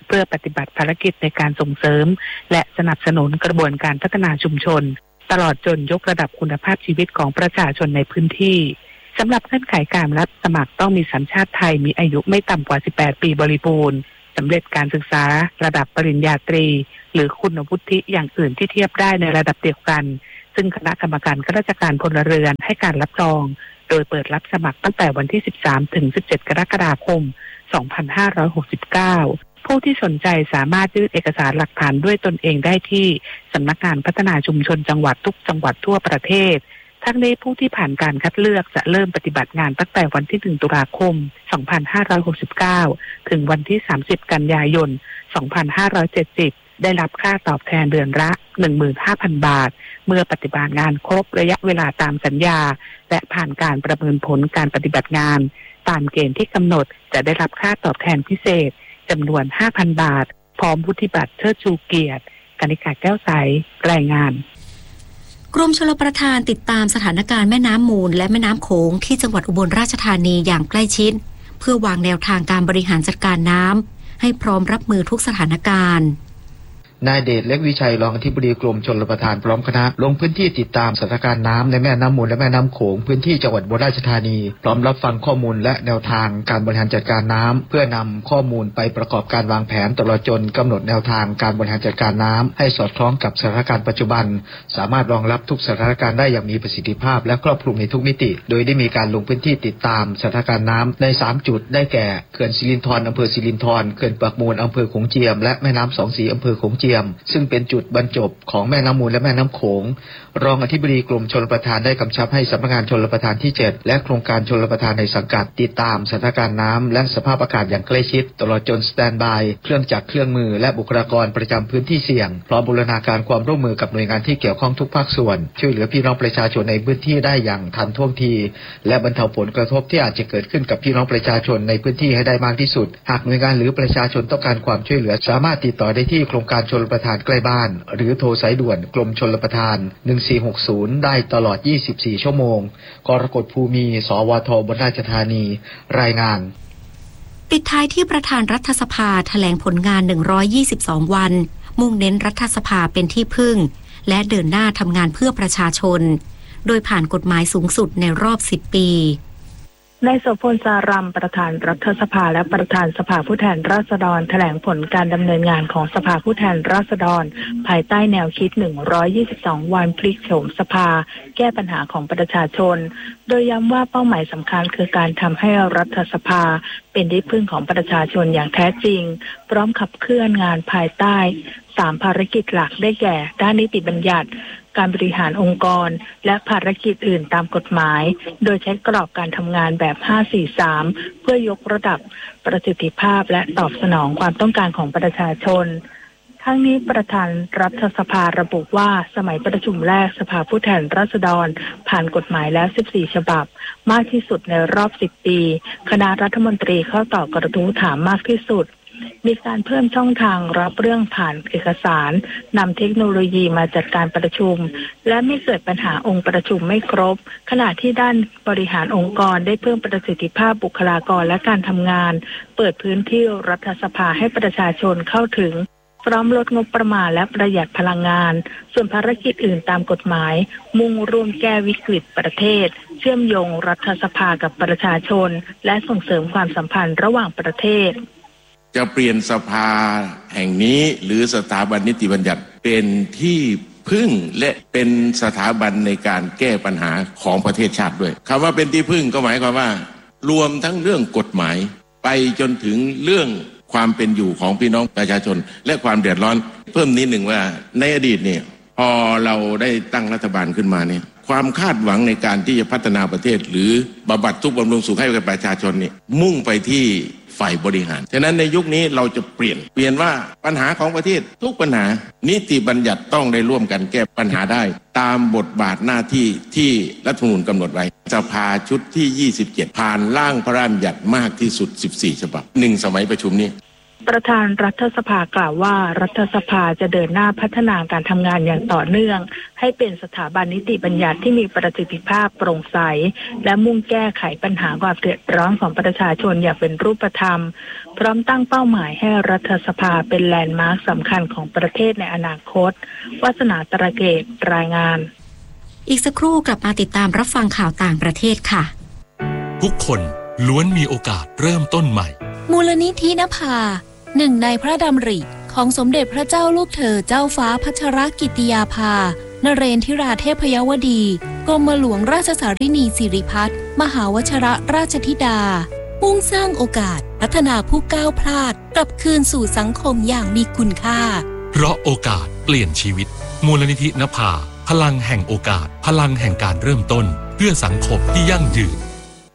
เพื่อปฏิบัติภารกิจในการส่งเสริมและสนับสนุนกระบวนการพัฒนาชุมชนตลอดจนยกระดับคุณภาพชีวิตของประชาชนในพื้นที่สำหรับเงื่อนไขการรับสมัครต้องมีสัญชาติไทยมีอายุไม่ต่ำกว่าสิบแปดปีบริบูรณ์สำเร็จการศึกษาระดับปริญญาตรีหรือคุณวุฒิอย่างอื่นที่เทียบได้ในระดับเดียวกันซึ่งคณะกรรมการข้าราชการพลเรือนให้การรับรองโดยเปิดรับสมัครตั้งแต่วันที่สิบสามถึงสิบเจ็ดกรกฎาคมสองพันห้าร้อยหกสิบเก้าผู้ที่สนใจสามารถยื่นเอกสารหลักฐานด้วยตนเองได้ที่สำนักงานพัฒนาชุมชนจังหวัดทุกจังหวัดทั่วประเทศทั้งนี้ผู้ที่ผ่านการคัดเลือกจะเริ่มปฏิบัติงานตั้งแต่วันที่หนึ่งตุลาคมสองพันห้าร้อยหกสิบเก้าถึงวันที่สามสิบกันยายนสองพันห้าร้อยเจ็ดสิบได้รับค่าตอบแทนเดือนละ หนึ่งหมื่นห้าพัน บาทเมื่อปฏิบัติงานครบระยะเวลาตามสัญญาและผ่านการประเมินผลการปฏิบัติงานตามเกณฑ์ที่กำหนดจะได้รับค่าตอบแทนพิเศษจำนวน ห้าพัน บาทพร้อมวุฒิบัตรเชิดชูเกียรติกนิกาแก้วใสรายงานกรมชลประทานติดตามสถานการณ์แม่น้ำมูลและแม่น้ำโขงที่จังหวัดอุบลราชธานีอย่างใกล้ชิดเพื่อวางแนวทางการบริหารจัดการน้ำให้พร้อมรับมือทุกสถานการณ์นายเดชเล็กวิชัยรองอธิบดีกรมชลประทานพร้อมคณะลงพื้นที่ติดตามสถานการณ์น้ำในแม่น้ำมูลและแม่น้ำโขงพื้นที่จังหวัดอุบลราชธานีพร้อมรับฟังข้อมูลและแนวทางการบริหารจัดการน้ำเพื่อนำข้อมูลไปประกอบการวางแผนตลอดจนกำหนดแนวทางการบริหารจัดการน้ำให้สอดคล้องกับสถานการณ์ปัจจุบันสามารถรองรับทุกสถานการณ์ได้อย่างมีประสิทธิภาพและครอบคลุมในทุกมิติโดยได้มีการลงพื้นที่ติดตามสถานการณ์น้ำในสามจุดได้แก่เขื่อนสิรินธรอำเภอสิรินธรเขื่อนปากมูลอำเภอโขงเจียมและแม่น้ำสองสีอำเภอโขงเจียมซึ่งเป็นจุดบรรจบของแม่น้ำมูลและแม่น้ำโขงรองอธิบดีกรมชลประทานได้กำชับให้สำนักงานชลประทานที่เจ็ดและโครงการชลประทานในสังกัดติดตามสถานการณ์น้ำและสภาพอากาศอย่างใกล้ชิดตลอดจนสแตนด์บายเครื่องจักรเครื่องมือและบุคลากรประจำพื้นที่เสี่ยงพร้อมบูรณาการความร่วมมือกับหน่วยงานที่เกี่ยวข้องทุกภาคส่วนช่วยเหลือพี่น้องประชาชนในพื้นที่ได้อย่างทันท่วงทีและบรรเทาผลกระทบที่อาจจะเกิดขึ้นกับพี่น้องประชาชนในพื้นที่ให้ได้มากที่สุดหากหน่วยงานหรือประชาชนต้องการความช่วยเหลือสามารถติดต่อได้ที่โครงการชลประทานใกล้บ้านหรือโทรสายด่วนกรมชลประทานหนึ่งสี่หกศูนย์ได้ตลอดยี่สิบสี่ชั่วโมงกรกฎภูมิสวทอุบลราชธานีรายงานปิดท้ายที่ประธานรัฐสภาแถลงผลงานหนึ่งร้อยยี่สิบสองวันมุ่งเน้นรัฐสภาเป็นที่พึ่งและเดินหน้าทำงานเพื่อประชาชนโดยผ่านกฎหมายสูงสุดในรอบสิบปีนายโสพลสารัมประธานรัฐสภาและประธานสภาผู้แทนราษฎรแถลงผลการดำเนินงานของสภาผู้แทนราษฎรภายใต้แนวคิดหนึ่งร้อยยี่สิบสองวันพลิกโฉมสภาแก้ปัญหาของประชาชนโดยย้ำว่าเป้าหมายสำคัญคือการทำให้รัฐสภาเป็นที่พึ่งของประชาชนอย่างแท้จริงพร้อมขับเคลื่อนงานภายใต้สามภารกิจหลักได้แก่ด้านนิติบัญญัติการบริหารองค์กรและภารกิจอื่นตามกฎหมายโดยใช้กรอบการทำงานแบบ ห้า สี่ สาม เพื่อยกระดับประสิทธิภาพและตอบสนองความต้องการของประชาชนทั้งนี้ประธานรัฐสภาระบุว่าสมัยประชุมแรกสภาผู้แทนราษฎรผ่านกฎหมายแล้วสิบสี่ฉบับมากที่สุดในรอบสิบปีคณะรัฐมนตรีเข้าตอบกระทู้ถามมากที่สุดมีการเพิ่มช่องทางรับเรื่องผ่านเอกสารนำเทคโนโลยีมาจัดการประชุมและไม่เกิดปัญหาองค์ประชุมไม่ครบขณะที่ด้านบริหารองค์กรได้เพิ่มประสิทธิภาพบุคลากรและการทำงานเปิดพื้นที่รัฐสภาให้ประชาชนเข้าถึงพร้อมลดงบประมาณและประหยัดพลังงานส่วนภารกิจอื่นตามกฎหมายมุ่งร่วมแก้วิกฤตประเทศเชื่อมโยงรัฐสภากับประชาชนและส่งเสริมความสัมพันธ์ระหว่างประเทศจะเปลี่ยนสภาแห่งนี้หรือสถาบันนิติบัญญัติเป็นที่พึ่งและเป็นสถาบันในการแก้ปัญหาของประเทศชาติด้วยคำว่าเป็นที่พึ่งก็หมายความว่ารวมทั้งเรื่องกฎหมายไปจนถึงเรื่องความเป็นอยู่ของพี่น้องประชาชนและความเดือดร้อนเพิ่มนิดหนึ่งว่าในอดีตเนี่ยพอเราได้ตั้งรัฐบาลขึ้นมาเนี่ยความคาดหวังในการที่จะพัฒนาประเทศหรือบำบัดทุกข์บำรุงสุขให้กับประชาชนเนี่ยมุ่งไปที่ฝ่ายบริหารฉะนั้นในยุคนี้เราจะเปลี่ยนเปลี่ยนว่าปัญหาของประเทศทุกปัญหานิติบัญญัติต้องได้ร่วมกันแก้ปัญหาได้ตามบทบาทหน้าที่ที่รัฐธรรมนูญกำหนดไว้สภาชุดที่ยี่สิบเจ็ดผ่านร่างพระราชบัญญัติมากที่สุดสิบสี่ฉบับหนึ่งสมัยประชุมนี้ประธานรัฐสภากล่าวว่ารัฐสภาจะเดินหน้าพัฒนาการทำงานอย่างต่อเนื่องให้เป็นสถาบันนิติบัญญัติที่มีประสิทธิภาพโปร่งใสและมุ่งแก้ไขปัญหาความเดือดร้อนของประชาชนอย่างเป็นรูปธรรมพร้อมตั้งเป้าหมายให้รัฐสภาเป็นแลนด์มาร์คสำคัญของประเทศในอนาคตวาสนาตระเกตรายงานอีกสักครู่กลับมาติดตามรับฟังข่าวต่างประเทศค่ะทุกคนล้วนมีโอกาสเริ่มต้นใหม่มูลนิธินภาหนึ่งในพระดำริของสมเด็จพระเจ้าลูกเธอเจ้าฟ้าพัชรกิติยาภานเรนทิราเทพยวดีกรมหลวงราชสารินีสิริพัฒน์มหาวชรราชธิดามุ่งสร้างโอกาสพัฒนาผู้ก้าวพลาดกลับคืนสู่สังคมอย่างมีคุณค่าเพราะโอกาสเปลี่ยนชีวิตมูลนิธินภาพลังแห่งโอกาสพลังแห่งการเริ่มต้นเพื่อสังคมที่ยั่งยืน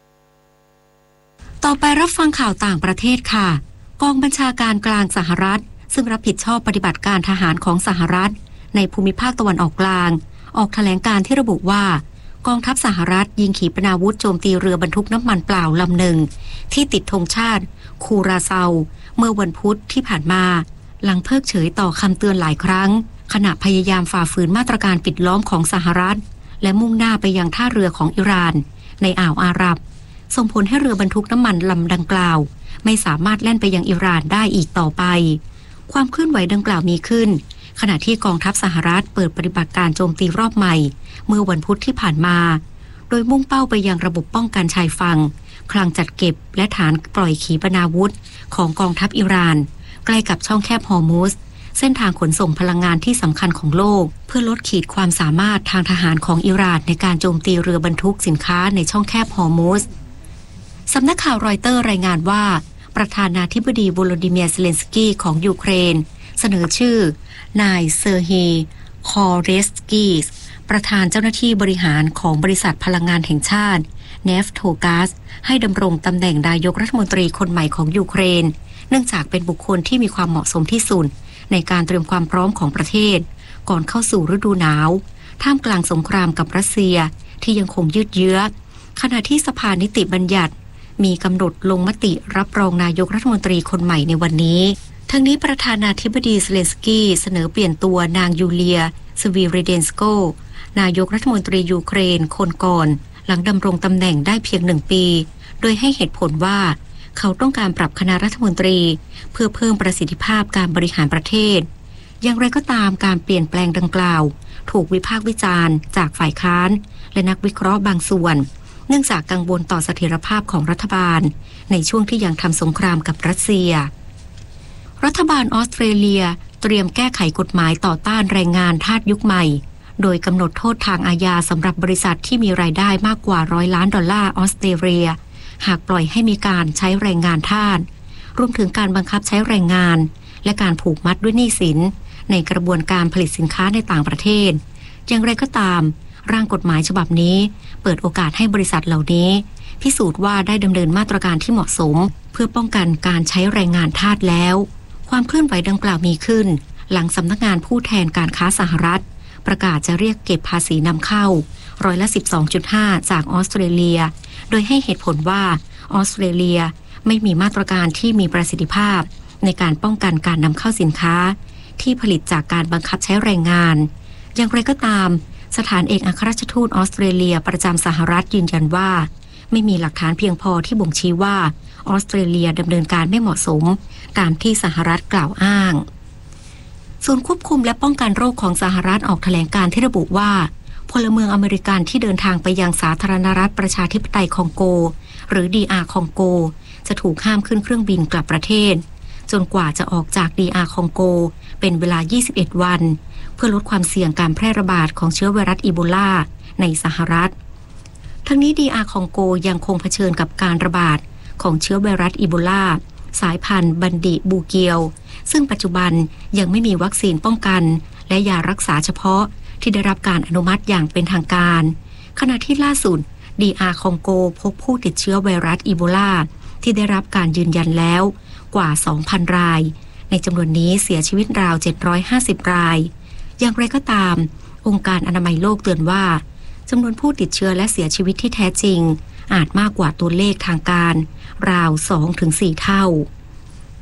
ต่อไปรับฟังข่าวต่างประเทศค่ะกองบัญชาการกลางสหรัฐซึ่งรับผิดชอบปฏิบัติการทหารของสหรัฐในภูมิภาคตะวันออกกลางออกแถลงการที่ระบุว่ากองทัพสหรัฐยิงขีปนาวุธโจมตีเรือบรรทุกน้ำมันเปล่าลำหนึ่งที่ติดธงชาติคูราเซาเมื่อวันพุธที่ผ่านมาหลังเพิกเฉยต่อคำเตือนหลายครั้งขณะพยายามฝ่าฝืนมาตรการปิดล้อมของสหรัฐและมุ่งหน้าไปยังท่าเรือของอิหร่านในอ่าวอาหรับส่งผลให้เรือบรรทุกน้ำมันลำดังกล่าวไม่สามารถแล่นไปยังอิหร่านได้อีกต่อไปความเคลื่อนไหวดังกล่าวมีขึ้นขณะที่กองทัพสหรัฐเปิดปฏิบัติการโจมตีรอบใหม่เมื่อวันพุธที่ผ่านมาโดยมุ่งเป้าไปยังระบบป้องกันชายฝั่งคลังจัดเก็บและฐานปล่อยขีปนาวุธของกองทัพอิหร่านใกล้กับช่องแคบฮอร์มุซเส้นทางขนส่งพลังงานที่สำคัญของโลกเพื่อลดขีดความสามารถทางทหารของอิหร่านในการโจมตีเรือบรรทุกสินค้าในช่องแคบฮอร์มุซสำนักข่าวรอยเตอร์รายงานว่าประธานาธิบดีโวโลดิเมียร์เซเลนสกี้ของยูเครนเสนอชื่อนายเซอร์ฮีคอเรสกีสประธานเจ้าหน้าที่บริหารของบริษัทพลังงานแห่งชาติเนฟโทกาสให้ดำรงตำแหน่งนายกรัฐมนตรีคนใหม่ของยูเครนเนื่องจากเป็นบุคคลที่มีความเหมาะสมที่สุดในการเตรียมความพร้อมของประเทศก่อนเข้าสู่ฤดูหนาวท่ามกลางสงครามกับรัสเซียที่ยังคงยืดเยื้อขณะที่สภานิติบัญญัติมีกำหนดลงมติรับรองนายกรัฐมนตรีคนใหม่ในวันนี้ทั้งนี้ประธานาธิบดีเซเลนสกี้เสนอเปลี่ยนตัวนางยูเลียสวีเรเดนสโกนายกรัฐมนตรียูเครนคนก่อนหลังดำรงตำแหน่งได้เพียงหนึ่งปีโดยให้เหตุผลว่าเขาต้องการปรับคณะรัฐมนตรีเพื่อเพิ่มประสิทธิภาพการบริหารประเทศอย่างไรก็ตามการเปลี่ยนแปลงดังกล่าวถูกวิพากษ์วิจารณ์จากฝ่ายค้านและนักวิเคราะห์บางส่วนเนื่องจากกังวลต่อเสถียรภาพของรัฐบาลในช่วงที่ยังทำสงครามกับรัสเซียรัฐบาลออสเตรเลียเตรียมแก้ไขกฎหมายต่อต้านแรงงานทาสยุคใหม่โดยกำหนดโทษทางอาญาสำหรับบริษัทที่มีรายได้มากกว่าร้อยล้านดอลลาร์ออสเตรเลียหากปล่อยให้มีการใช้แรงงานทาสรวมถึงการบังคับใช้แรงงานและการผูกมัดด้วยหนี้สินในกระบวนการผลิตสินค้าในต่างประเทศอย่างไรก็ตามร่างกฎหมายฉบับนี้เปิดโอกาสให้บริษัทเหล่านี้พิสูจน์ว่าได้ดำเนินมาตรการที่เหมาะสมเพื่อป้องกันการใช้แรงงานทาสแล้วความเคลื่อนไหวดังกล่าวมีขึ้นหลังสำนักงานผู้แทนการค้าสหรัฐประกาศจะเรียกเก็บภาษีนำเข้าร้อยละ สิบสองจุดห้า จากออสเตรเลียโดยให้เหตุผลว่าออสเตรเลียไม่มีมาตรการที่มีประสิทธิภาพในการป้องกันการนำเข้าสินค้าที่ผลิตจากการบังคับใช้แรงงานอย่างไรก็ตามสถานเอกอัครราชทูตออสเตรเลียประจำสหรัฐยืนยันว่าไม่มีหลักฐานเพียงพอที่บ่งชี้ว่าออสเตรเลียดำเนินการไม่เหมาะสมตามที่สหรัฐกล่าวอ้างศูนย์ควบคุมและป้องกันโรคของสหรัฐออกแถลงการที่ระบุว่าพลเมืองอเมริกันที่เดินทางไปยังสาธารณรัฐประชาธิปไตยคองโกหรือ ดี อาร์ คองโกจะถูกห้ามขึ้นเครื่องบินกลับประเทศจนกว่าจะออกจาก ดี อาร์ คองโกเป็นเวลายี่สิบเอ็ดวันเพื่อลดความเสี่ยงการแพร่ระบาดของเชื้อไวรัสอีโบลาในสหรัฐทั้งนี้ ดี อาร์ คองโกยังคงเผชิญกับการระบาดของเชื้อไวรัสอีโบลาสายพันธุ์บันดิบูเกียวซึ่งปัจจุบันยังไม่มีวัคซีนป้องกันและยารักษาเฉพาะที่ได้รับการอนุมัติอย่างเป็นทางการขณะที่ล่าสุด ดี อาร์ คองโกพบผู้ติดเชื้อไวรัสอีโบลาที่ได้รับการยืนยันแล้วกว่า สองพัน รายในจำนวนนี้เสียชีวิตราวเจ็ดร้อยห้าสิบรายอย่างไรก็ตามองค์การอนามัยโลกเตือนว่าจำนวนผู้ติดเชื้อและเสียชีวิตที่แท้จริงอาจมากกว่าตัวเลขทางการราว สองถึงสี่ เท่า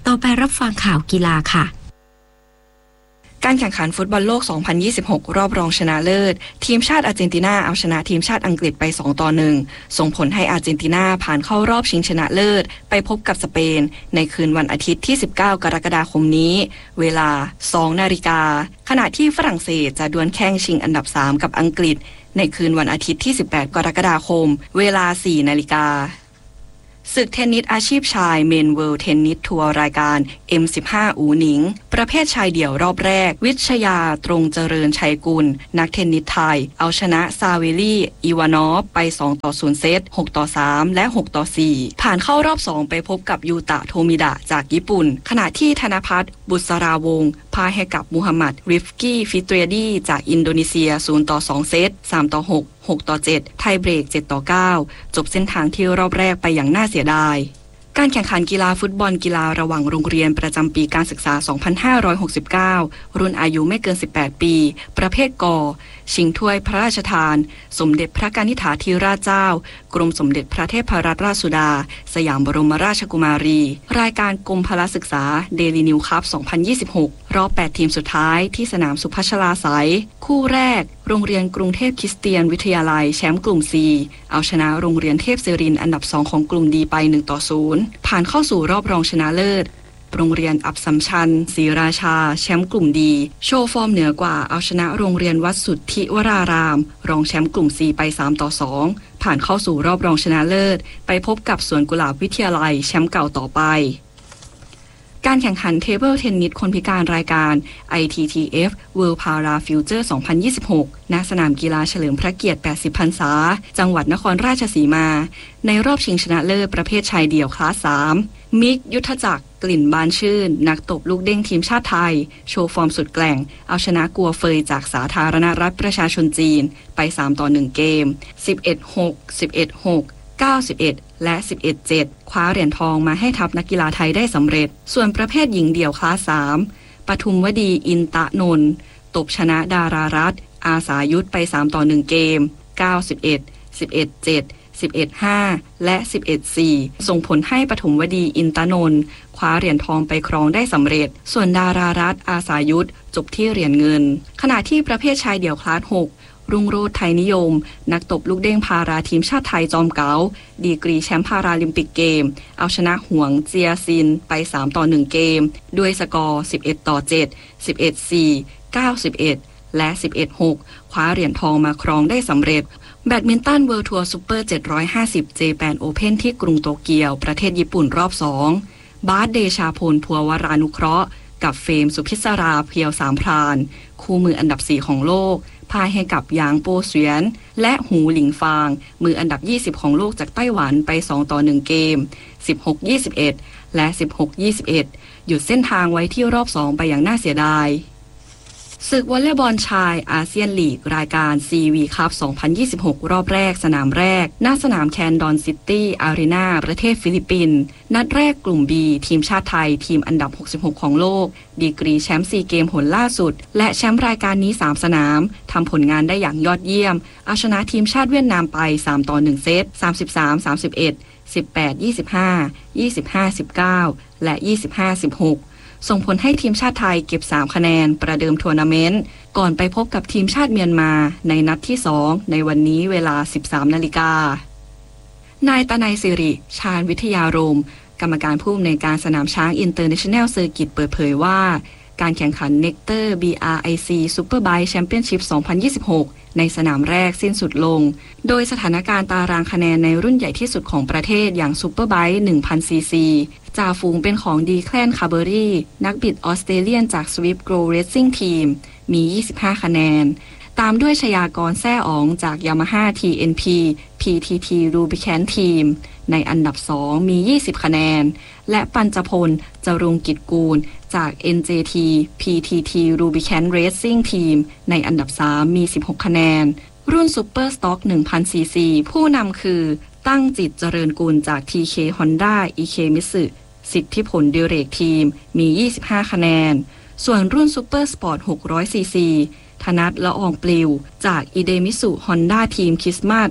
ต่อไปรับฟังข่าวกีฬาค่ะการแข่งขันฟุตบอลโลก สองพันยี่สิบหก รอบรองชนะเลิศทีมชาติอาร์เจนตินาเอาชนะทีมชาติอังกฤษไป สองต่อหนึ่ง ส่งผลให้อาร์เจนตินาผ่านเข้ารอบชิงชนะเลิศไปพบกับสเปนในคืนวันอาทิตย์ที่ สิบเก้า กรกฎาคมนี้เวลา สองนาฬิกาขณะที่ฝรั่งเศสจะดวลแข่งชิงอันดับ สาม กับอังกฤษในคืนวันอาทิตย์ที่ สิบแปด กรกฎาคมเวลา สี่นาฬิกาศึกเทนนิสอาชีพชายเมนเวิลด์เทนนิสทัวร์รายการ เอ็ม สิบห้า อูหนิงประเภทชายเดี่ยวรอบแรกวิชยาตรงเจริญชัยกุลนักเทนนิสไทยเอาชนะซาเวลี่อีวานอฟไปสองต่อศูนย์เซตหกต่อสามและหกต่อสี่ผ่านเข้ารอบสองไปพบกับยูตะโทมิดะจากญี่ปุ่นขณะที่ธนภัทรบุษราวงศ์พ่ายให้กับมูฮัมหมัดริฟกี้ฟิตเรดีจากอินโดนีเซียศูนย์ต่อสองเซตสามต่อหก หกต่อเจ็ดไทยเบรกเจ็ดต่อเก้าจบเส้นทางที่รอบแรกไปอย่างน่าเสียดายการแข่งขันกีฬาฟุตบอลกีฬาระหว่างโรงเรียนประจำปีการศึกษา สองพันห้าร้อยหกสิบเก้า รุ่นอายุไม่เกิน สิบแปด ปีประเภทกชิงถ้วยพระราชทานสมเด็จพระกนิษฐาธิราชเจ้ากรมสมเด็จพระเทพรัตนราชสุดาสยามบรมราชกุมารีรายการกรมพละศึกษาเดลีนิวคัพ สองพันยี่สิบหก รอบ แปด ทีมสุดท้ายที่สนามสุพัชราไสยคู่แรกโรงเรียนกรุงเทพคริสเตียนวิทยาลัยแชมป์กลุ่ม C เอาชนะโรงเรียนเทพศิรินทร์อันดับสองของกลุ่มดีไปหนึ่งต่อศูนย์ผ่านเข้าสู่รอบรองชนะเลิศโรงเรียนอับสัมชัญศรีราชาแชมป์กลุ่มดีโชว์ฟอร์มเหนือกว่าเอาชนะโรงเรียนวัดสุทธิวรารามรองแชมป์กลุ่ม C ไปสามต่อสองผ่านเข้าสู่รอบรองชนะเลิศไปพบกับสวนกุหลาบวิทยาลัยแชมป์เก่าต่อไปการแข่งขันเทเบิลเทนนิสคนพิการรายการ ไอ ที ที เอฟ World Para Future สองพันยี่สิบหก ณ สนามกีฬาเฉลิมพระเกียรติ แปดสิบ พรรษาจังหวัดนครราชสีมาในรอบชิงชนะเลิศประเภทชายเดี่ยวคลาส สาม มิกยุทธจักรกลิ่นบานชื่นนักตบลูกเด้งทีมชาติไทยโชว์ฟอร์มสุดแกร่งเอาชนะกัวเฟยจากสาธารณรัฐประชาชนจีนไปสามต่อหนึ่งเกม สิบเอ็ดหก สิบเอ็ดหกเก้าสิบเอ็ด และ สิบเอ็ดเจ็ด คว้าเหรียญทองมาให้ทัพนักกีฬาไทยได้สำเร็จส่วนประเภทหญิงเดี่ยวคลาส สาม ปทุมวดีอินตะนนท์ตบชนะดารารัตน์อาสายุทธไปสามต่อหนึ่งเกม เก้าสิบเอ็ด สิบเอ็ดเจ็ด สิบเอ็ดห้า และ สิบเอ็ดสี่ ส่งผลให้ปทุมวดีอินตะนนท์คว้าเหรียญทองไปครองได้สำเร็จส่วนดารารัตน์อาสายุทธจบที่เหรียญเงินขณะที่ประเภทชายเดี่ยวคลาส หกรุ่งโรจน์ไทยนิยมนักตบลูกเด้งพาราทีมชาติไทยจอมเก๋าดีกรีแชมป์พาราลิมปิกเกมเอาชนะหวงเจียซินไปสามต่อหนึ่งเกมด้วยสกอร์สิบเอ็ดต่อเจ็ด สิบเอ็ดสี่ เก้าสิบเอ็ดและสิบเอ็ดหกคว้าเหรียญทองมาครองได้สำเร็จแบดมินตันเวิลด์ทัวร์ซุปเปอร์เจ็ดร้อยห้าสิบ Japan Open ที่กรุงโตเกียวประเทศญี่ปุ่นรอบสองบาสเดชาพลภัววรานุเคราะห์กับเฟมสุพิศราเพียวสามพรานคู่มืออันดับสี่ของโลกพ่ายให้กับหยางโปเสวียนและหูหลิงฟางมืออันดับยี่สิบของโลกจากไต้หวันไปสองต่อหนึ่งเกม สิบหก ยี่สิบเอ็ด และ สิบหก ยี่สิบเอ็ด หยุดเส้นทางไว้ที่รอบสองไปอย่างน่าเสียดายศึกวอลเลย์บอลชายอาเซียนลีกรายการ ซี วี คัพ สองพันยี่สิบหก รอบแรกสนามแรกหน้าสนามแคนดอนซิตี้อารีนาประเทศฟิลิปปินส์นัดแรกกลุ่ม B ทีมชาติไทยทีมอันดับหกสิบหกของโลกดีกรีแชมป์ซีเกมหนล่าสุดและแชมป์รายการนี้สามสนามทำผลงานได้อย่างยอดเยี่ยมเอาชนะทีมชาติเวียดนามไปสามต่อหนึ่งเซต สามสิบสาม สามสิบเอ็ด สิบแปด ยี่สิบห้า ยี่สิบห้า สิบเก้า และ ยี่สิบห้า สิบหกส่งผลให้ทีมชาติไทยเก็บสามคะแนนประเดิมทัวร์นาเมนต์ก่อนไปพบกับทีมชาติเมียนมาในนัดที่สองในวันนี้เวลา สิบสามนาฬิกานายตนัยสิริชาญวิทยารมณ์กรรมการผู้อำนวยการสนามช้างอินเตอร์เนชั่นแนลเซอร์กิตเปิดเผยว่าการแข่งขัน เน็กเตอร์ บี อาร์ ไอ ซี Superbike Championship สองพันยี่สิบหกในสนามแรกสิ้นสุดลงโดยสถานการณ์ตารางคะแนนในรุ่นใหญ่ที่สุดของประเทศอย่าง Superbike หนึ่งพัน ซี ซีจ่าฝูงเป็นของดีแคลนคาเบอรี่นักบิดออสเตรเลียนจาก Swift Grow Racing Team มี ยี่สิบห้า คะแนนตามด้วยชยากรแซ่อ๋องจาก Yamaha ที เอ็น พี พี ที ที Rubicon Team ในอันดับสองมียี่สิบคะแนนและปัญจพลจรุงกิจกูลจาก เอ็น เจ ที พี ที ที Rubicon Racing Team ในอันดับสามมีสิบหกคะแนนรุ่น Super Stock หนึ่งพัน ซี ซี ผู้นำคือตั้งจิตเจริญกุลจาก ที เค Honda อี เค Mitsu สิทธิผลดิเรกทีมมียี่สิบห้าคะแนนส่วนรุ่น Super Sport หกร้อย ซี ซีธนัทละอองปลิวจากอิเดมิสุฮอนด้าทีมคริสต์มาส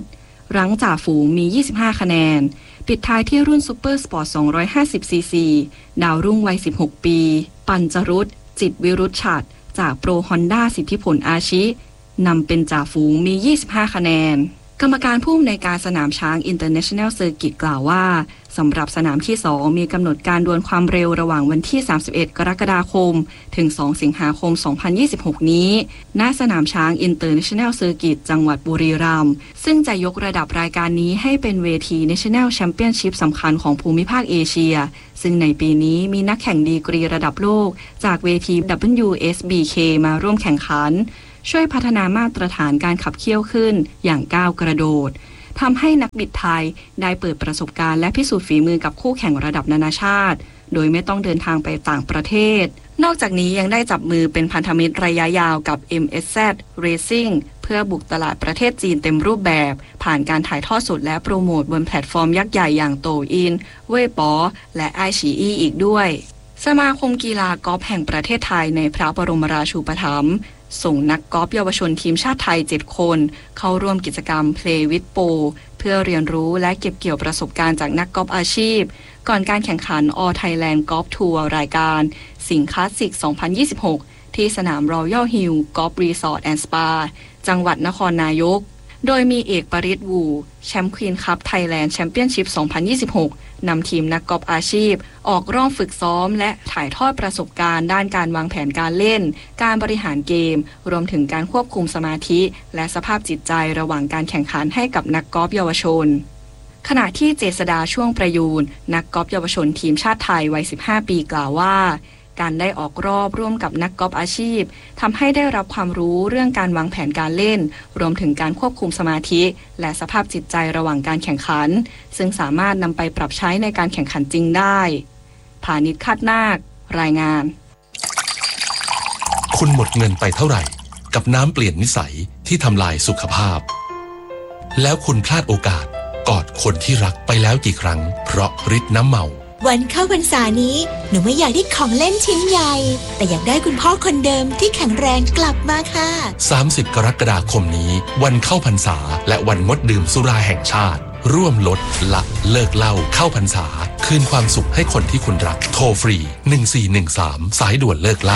รั้งจ่าฝูงมียี่สิบห้าคะแนนปิดท้ายที่รุ่นซูเปอร์สปอร์ตสองร้อยห้าสิบซีซีดาวรุ่งวัยสิบหกปีปัญจรุตจิตวิรุชฉัตรจากโปรฮอนด้าสิทธิผลอาชินำเป็นจ่าฝูงมียี่สิบห้าคะแนนกรรมการผู้อำนวยการสนามช้าง International Circuit กล่าวว่าสำหรับสนามที่สองมีกำหนดการดวลความเร็วระหว่างวันที่สามสิบเอ็ดกรกฎาคมถึงสองสิงหาคมสองพันยี่สิบหกนี้ณสนามช้าง International Circuit จังหวัดบุรีรัมย์ซึ่งจะยกระดับรายการนี้ให้เป็นเวที National Championship สำคัญของภูมิภาคเอเชียซึ่งในปีนี้มีนักแข่งดีกรีระดับโลกจากเวที ดับเบิลยู เอส บี เค มาร่วมแข่งขันช่วยพัฒนามาตรฐานการขับเคี่ยวขึ้นอย่างก้าวกระโดดทำให้นักบิดไทยได้เปิดประสบการณ์และพิสูจน์ฝีมือกับคู่แข่งระดับนานาชาติโดยไม่ต้องเดินทางไปต่างประเทศนอกจากนี้ยังได้จับมือเป็นพันธมิตรระยะยาวกับ เอ็ม เอส แซด Racing เพื่อบุกตลาดประเทศจีนเต็มรูปแบบผ่านการถ่ายทอดสดและโปรโมทบนแพลตฟอร์มยักษ์ใหญ่อย่างโตอินเว่ยป๋อและไอฉีอีอีกด้วยสมาคมกีฬากอล์ฟแห่งประเทศไทยในพระบรมราชูปถัมภ์ส่งนักกอล์ฟเยาวชนทีมชาติไทยเจ็ดคนเข้าร่วมกิจกรรม Play with Pro เพื่อเรียนรู้และเก็บเกี่ยวประสบการณ์จากนักกอล์ฟอาชีพก่อนการแข่งขัน All Thailand Golf Tour รายการสิงห์คลาสสิกสองพันยี่สิบหกที่สนาม Royal Hill Golf Resort and Spa จังหวัดนครนายกโดยมีเอกปริศวูแชมป์ควีนคัพไทยแลนด์แชมเปี้ยนชิพสองพันยี่สิบหกนำทีมนักกอล์ฟอาชีพออกร่วมฝึกซ้อมและถ่ายทอดประสบการณ์ด้านการวางแผนการเล่นการบริหารเกมรวมถึงการควบคุมสมาธิและสภาพจิตใจระหว่างการแข่งขันให้กับนักกอล์ฟเยาวชนขณะที่เจษฎาช่วงประยูรนักกอล์ฟเยาวชนทีมชาติไทยวัยสิบห้าปีกล่าวว่าการได้ออกรอบร่วมกับนักกอล์ฟอาชีพทำให้ได้รับความรู้เรื่องการวางแผนการเล่นรวมถึงการควบคุมสมาธิและสภาพจิตใจระหว่างการแข่งขันซึ่งสามารถนำไปปรับใช้ในการแข่งขันจริงได้พานิช คาดนาครายงานคุณหมดเงินไปเท่าไหร่กับน้ำเปลี่ยนนิสัยที่ทำลายสุขภาพแล้วคุณพลาดโอกาสกอดคนที่รักไปแล้วกี่ครั้งเพราะฤทธิ์น้ำเมาวันเข้าพรรษานี้หนูไม่อยากได้ของเล่นชิ้นใหญ่แต่อยากได้คุณพ่อคนเดิมที่แข็งแรงกลับมาค่ะสามสิบกรกฎาคมนี้วันเข้าพรรษาและวันงดดื่มสุราแห่งชาติร่วมลดละเลิกเหล้าเข้าพรรษาคืนความสุขให้คนที่คุณรักโทรฟรีหนึ่งสี่หนึ่งสามสายด่วนเลิกเหล้า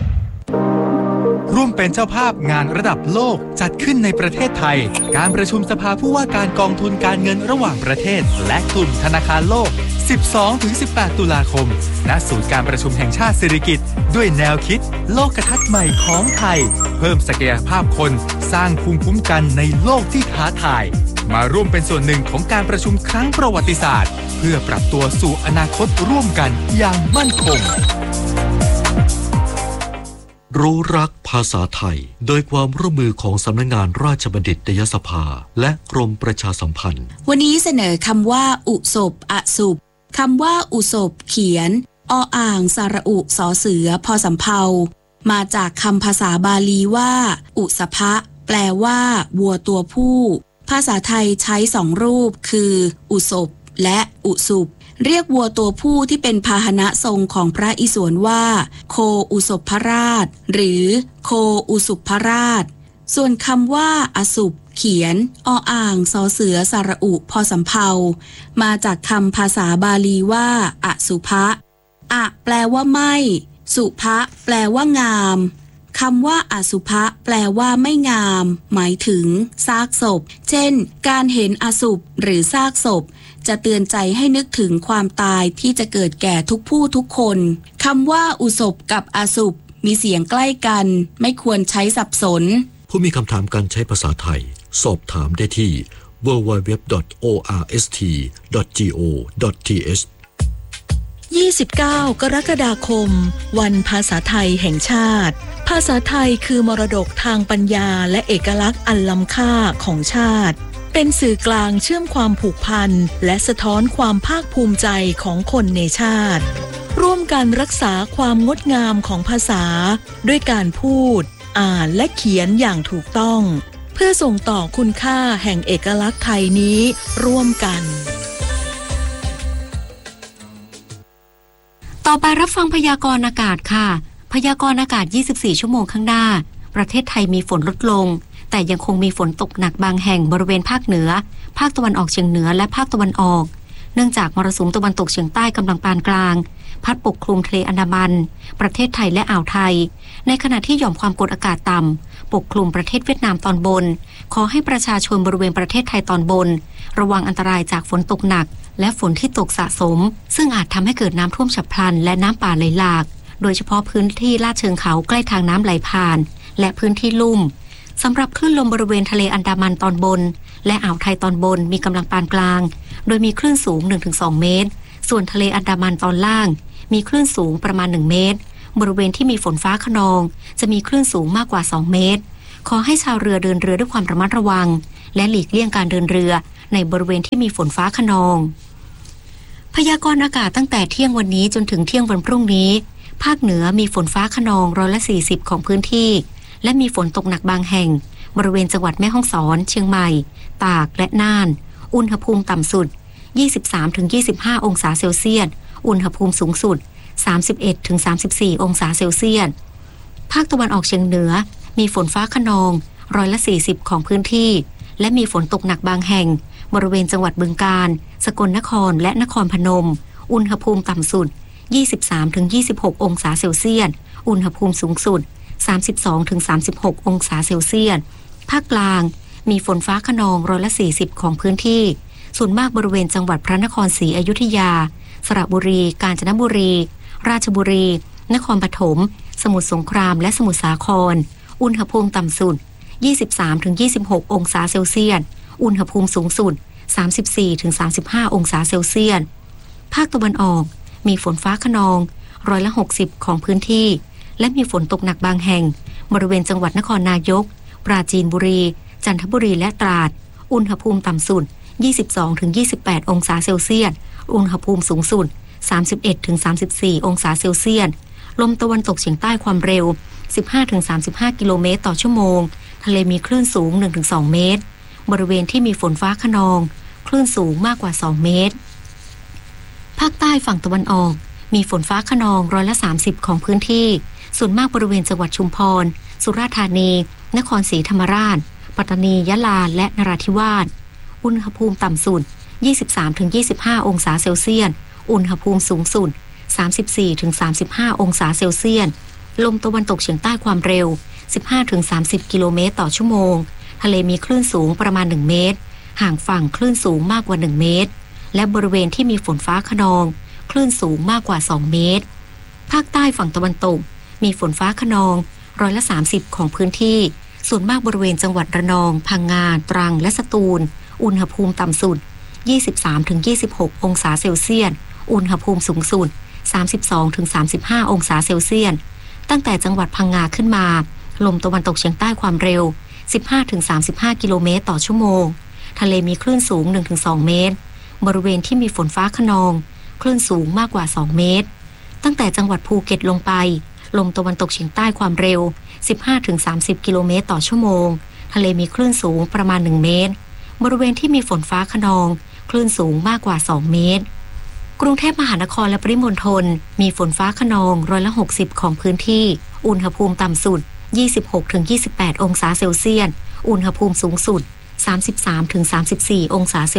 ร่วมเป็นเจ้าภาพงานระดับโลกจัดขึ้นในประเทศไทยการประชุมสภาผู้ว่าการกองทุนการเงินระหว่างประเทศและกลุ่มธนาคารโลก สิบสองถึงสิบแปด ตุลาคมณศูนย์การประชุมแห่งชาติสิริกิติ์ด้วยแนวคิดโลกทัศน์ใหม่ของไทยเพิ่มศักยภาพคนสร้างภูมิคุ้มกันในโลกที่ท้าทายมาร่วมเป็นส่วนหนึ่งของการประชุมครั้งประวัติศาสตร์เพื่อปรับตัวสู่อนาคตร่วมกันอย่างมั่นคงรู้รักภาษาไทยโดยความร่วมมือของสำนักงานราชบัณฑิตยสภาและกรมประชาสัมพันธ์วันนี้เสนอคำว่าอุศบอสุบคำว่าอุศบเขียนออ่างสระอุสอเสือพอสำเภามาจากคำภาษาบาลีว่าอุสภะแปลว่าวัวตัวผู้ภาษาไทยใช้สองรูปคืออุศบและอุสุบเรียกวัวตัวผู้ที่เป็นพาหนะทรงของพระอิศวรว่าโคอุศพราชหรือโคอุสุพราชส่วนคำว่าอสุบเขียนออ่างสอเสือสระอุพอสำเภามาจากคำภาษาบาลีว่าอสุภะอะแปลว่าไม่สุภะแปลว่างามคำว่าอสุภะแปลว่าไม่งามหมายถึงซากศพเช่นการเห็นอสุภหรือซากศพจะเตือนใจให้นึกถึงความตายที่จะเกิดแก่ทุกผู้ทุกคนคำว่าอุศบกับอสุภมีเสียงใกล้กันไม่ควรใช้สับสนผู้มีคำถามการใช้ภาษาไทยสอบถามได้ที่ ดับเบิลยู ดับเบิลยู ดับเบิลยู ดอท โอ อาร์ เอส ที ดอท จี โอ ดอท ที เอชยี่สิบเก้ากรกฎาคมวันภาษาไทยแห่งชาติภาษาไทยคือมรดกทางปัญญาและเอกลักษณ์อันล้ำค่าของชาติเป็นสื่อกลางเชื่อมความผูกพันและสะท้อนความภาคภูมิใจของคนในชาติร่วมกันรักษาความงดงามของภาษาด้วยการพูดอ่านและเขียนอย่างถูกต้องเพื่อส่งต่อคุณค่าแห่งเอกลักษณ์ไทยนี้ร่วมกันต่อไปรับฟังพยากรณ์อากาศค่ะพยากรณ์อากาศยี่สิบสี่ชั่วโมงข้างหน้าประเทศไทยมีฝนลดลงแต่ยังคงมีฝนตกหนักบางแห่งบริเวณภาคเหนือภาคตะวันออกเฉียงเหนือและภาคตะวันออกเนื่องจากมรสุมตะวันตกเฉียงใต้กำลังปานกลางพัดปกคลุมทะเลอันดามันประเทศไทยและอ่าวไทยในขณะที่หย่อมความกดอากาศต่ำปกคลุมประเทศเวียดนามตอนบนขอให้ประชาชนบริเวณประเทศไทยตอนบนระวังอันตรายจากฝนตกหนักและฝนที่ตกสะสมซึ่งอาจทำให้เกิดน้ำท่วมฉับพลันและน้ำป่าไหลหลากโดยเฉพาะพื้นที่ลาดเชิงเขาใกล้ทางน้ำไหลผ่านและพื้นที่ลุ่มสำหรับคลื่นลมบริเวณทะเลอันดามันตอนบนและอ่าวไทยตอนบนมีกำลังปานกลางโดยมีคลื่นสูง หนึ่งถึงสอง เมตรส่วนทะเลอันดามันตอนล่างมีคลื่นสูงประมาณหนึ่งเมตรบริเวณที่มีฝนฟ้าคะนองจะมีคลื่นสูงมากกว่าสองเมตรขอให้ชาวเรือเดินเรือด้วยความระมัดระวังและหลีกเลี่ยงการเดินเรือในบริเวณที่มีฝนฟ้าคะนองพยากรณ์อากาศตั้งแต่เที่ยงวันนี้จนถึงเที่ยงวันพรุ่งนี้ภาคเหนือมีฝนฟ้าคะนองร้อยละสี่สิบของพื้นที่และมีฝนตกหนักบางแห่งบริเวณจังหวัดแม่ฮ่องสอนเชียงใหม่ตากและน่านอุณหภูมิต่ำสุด ยี่สิบสามถึงยี่สิบห้า องศาเซลเซียสอุณหภูมิสูงสุด สามสิบเอ็ดถึงสามสิบสี่ องศาเซลเซียสภาคตะวันออกเฉียงเหนือมีฝนฟ้าคะนองร้อยละสี่สิบของพื้นที่และมีฝนตกหนักบางแห่งบริเวณจังหวัดบึงกาฬสกลนครและนครพนมอุณหภูมิต่ำสุด ยี่สิบสามถึงยี่สิบหก องศาเซลเซียสอุณหภูมิสูงสุด สามสิบสองถึงสามสิบหก องศาเซลเซียสภาคกลางมีฝนฟ้าคะนองร้อยละสี่สิบของพื้นที่ส่วนมากบริเวณจังหวัดพระนครศรีอยุธยาสระบุรีกาญจนบุรีราชบุรีนครปฐมสมุทรสงครามและสมุทรสาครอุณหภูมิต่ำสุด ยี่สิบสามถึงยี่สิบหก องศาเซลเซียสอุณหภูมิสูงสุด สามสิบสี่ถึงสามสิบห้า องศาเซลเซียสภาคตะวันออกมีฝนฟ้าคะนองร้อยละหกสิบของพื้นที่และมีฝนตกหนักบางแห่งบริเวณจังหวัดนครนายกปราจีนบุรีจันทบุรีและตราดอุณหภูมิต่ำสุด ยี่สิบสองถึงยี่สิบแปด องศาเซลเซียสอุณหภูมิสูงสุด สามสิบเอ็ดถึงสามสิบสี่ องศาเซลเซียสลมตะวันตกเฉียงใต้ความเร็ว สิบห้าถึงสามสิบห้า กิโลเมตรต่อชั่วโมงทะเลมีคลื่นสูง หนึ่งถึงสอง เมตรบริเวณที่มีฝนฟ้าคะนองคลื่นสูงมากกว่าสองเมตรภาคใต้ฝั่งตะวันออกมีฝนฟ้าคะนองร้อยละสามสิบของพื้นที่ส่วนมากบริเวณจังหวัดชุมพรสุราษฎร์ธานีนครศรีธรรมราชปัตตานียะลาและนราธิวาสอุณหภูมิต่ำสุด ยี่สิบสามถึงยี่สิบห้า องศาเซลเซียสอุณหภูมิสูงสุด สามสิบสี่ถึงสามสิบห้า องศาเซลเซียสลมตะวันตกเฉียงใต้ความเร็ว สิบห้าถึงสามสิบ กิโลเมตรต่อชั่วโมงทะเลมีคลื่นสูงประมาณหนึ่งเมตรห่างฝั่งคลื่นสูงมากกว่าหนึ่งเมตรและบริเวณที่มีฝนฟ้าคะนองคลื่นสูงมากกว่าสองเมตรภาคใต้ฝั่งตะวันตกมีฝนฟ้าคะนองร้อยละสามสิบของพื้นที่ส่วนมากบริเวณจังหวัดระนองพังงาตรังและสตูลอุณหภูมิต่ำสุด ยี่สิบสามถึงยี่สิบหก องศาเซลเซียสอุณหภูมิสูงสุด สามสิบสองถึงสามสิบห้า องศาเซลเซียสตั้งแต่จังหวัดพังงาขึ้นมาลมตะวันตกเฉียงใต้ความเร็ว สิบห้าถึงสามสิบห้า กิโลเมตรต่อชั่วโมงทะเลมีคลื่นสูง หนึ่งถึงสอง เมตรบริเวณที่มีฝนฟ้าคะนองคลื่นสูงมากกว่าสองเมตรตั้งแต่จังหวัดภูเก็ตลงไปลมตะวันตกเฉียงใต้ความเร็ว สิบห้าถึงสามสิบ กิโลเมตรต่อชั่วโมงทะเลมีคลื่นสูงประมาณหนึ่งเมตรบริเวณที่มีฝนฟ้าคะนองคลื่นสูงมากกว่าสองเมตรกรุงเทพมหานครและปริมณฑลมีฝนฟ้าคะนองร้อยละหกสิบของพื้นที่อุณหภูมิต่ำสุด ยี่สิบหกถึงยี่สิบแปด องศาเซลเซียสอุณหภูมิสูงสุด สามสิบสามถึงสามสิบสี่ องศาเซลเซียส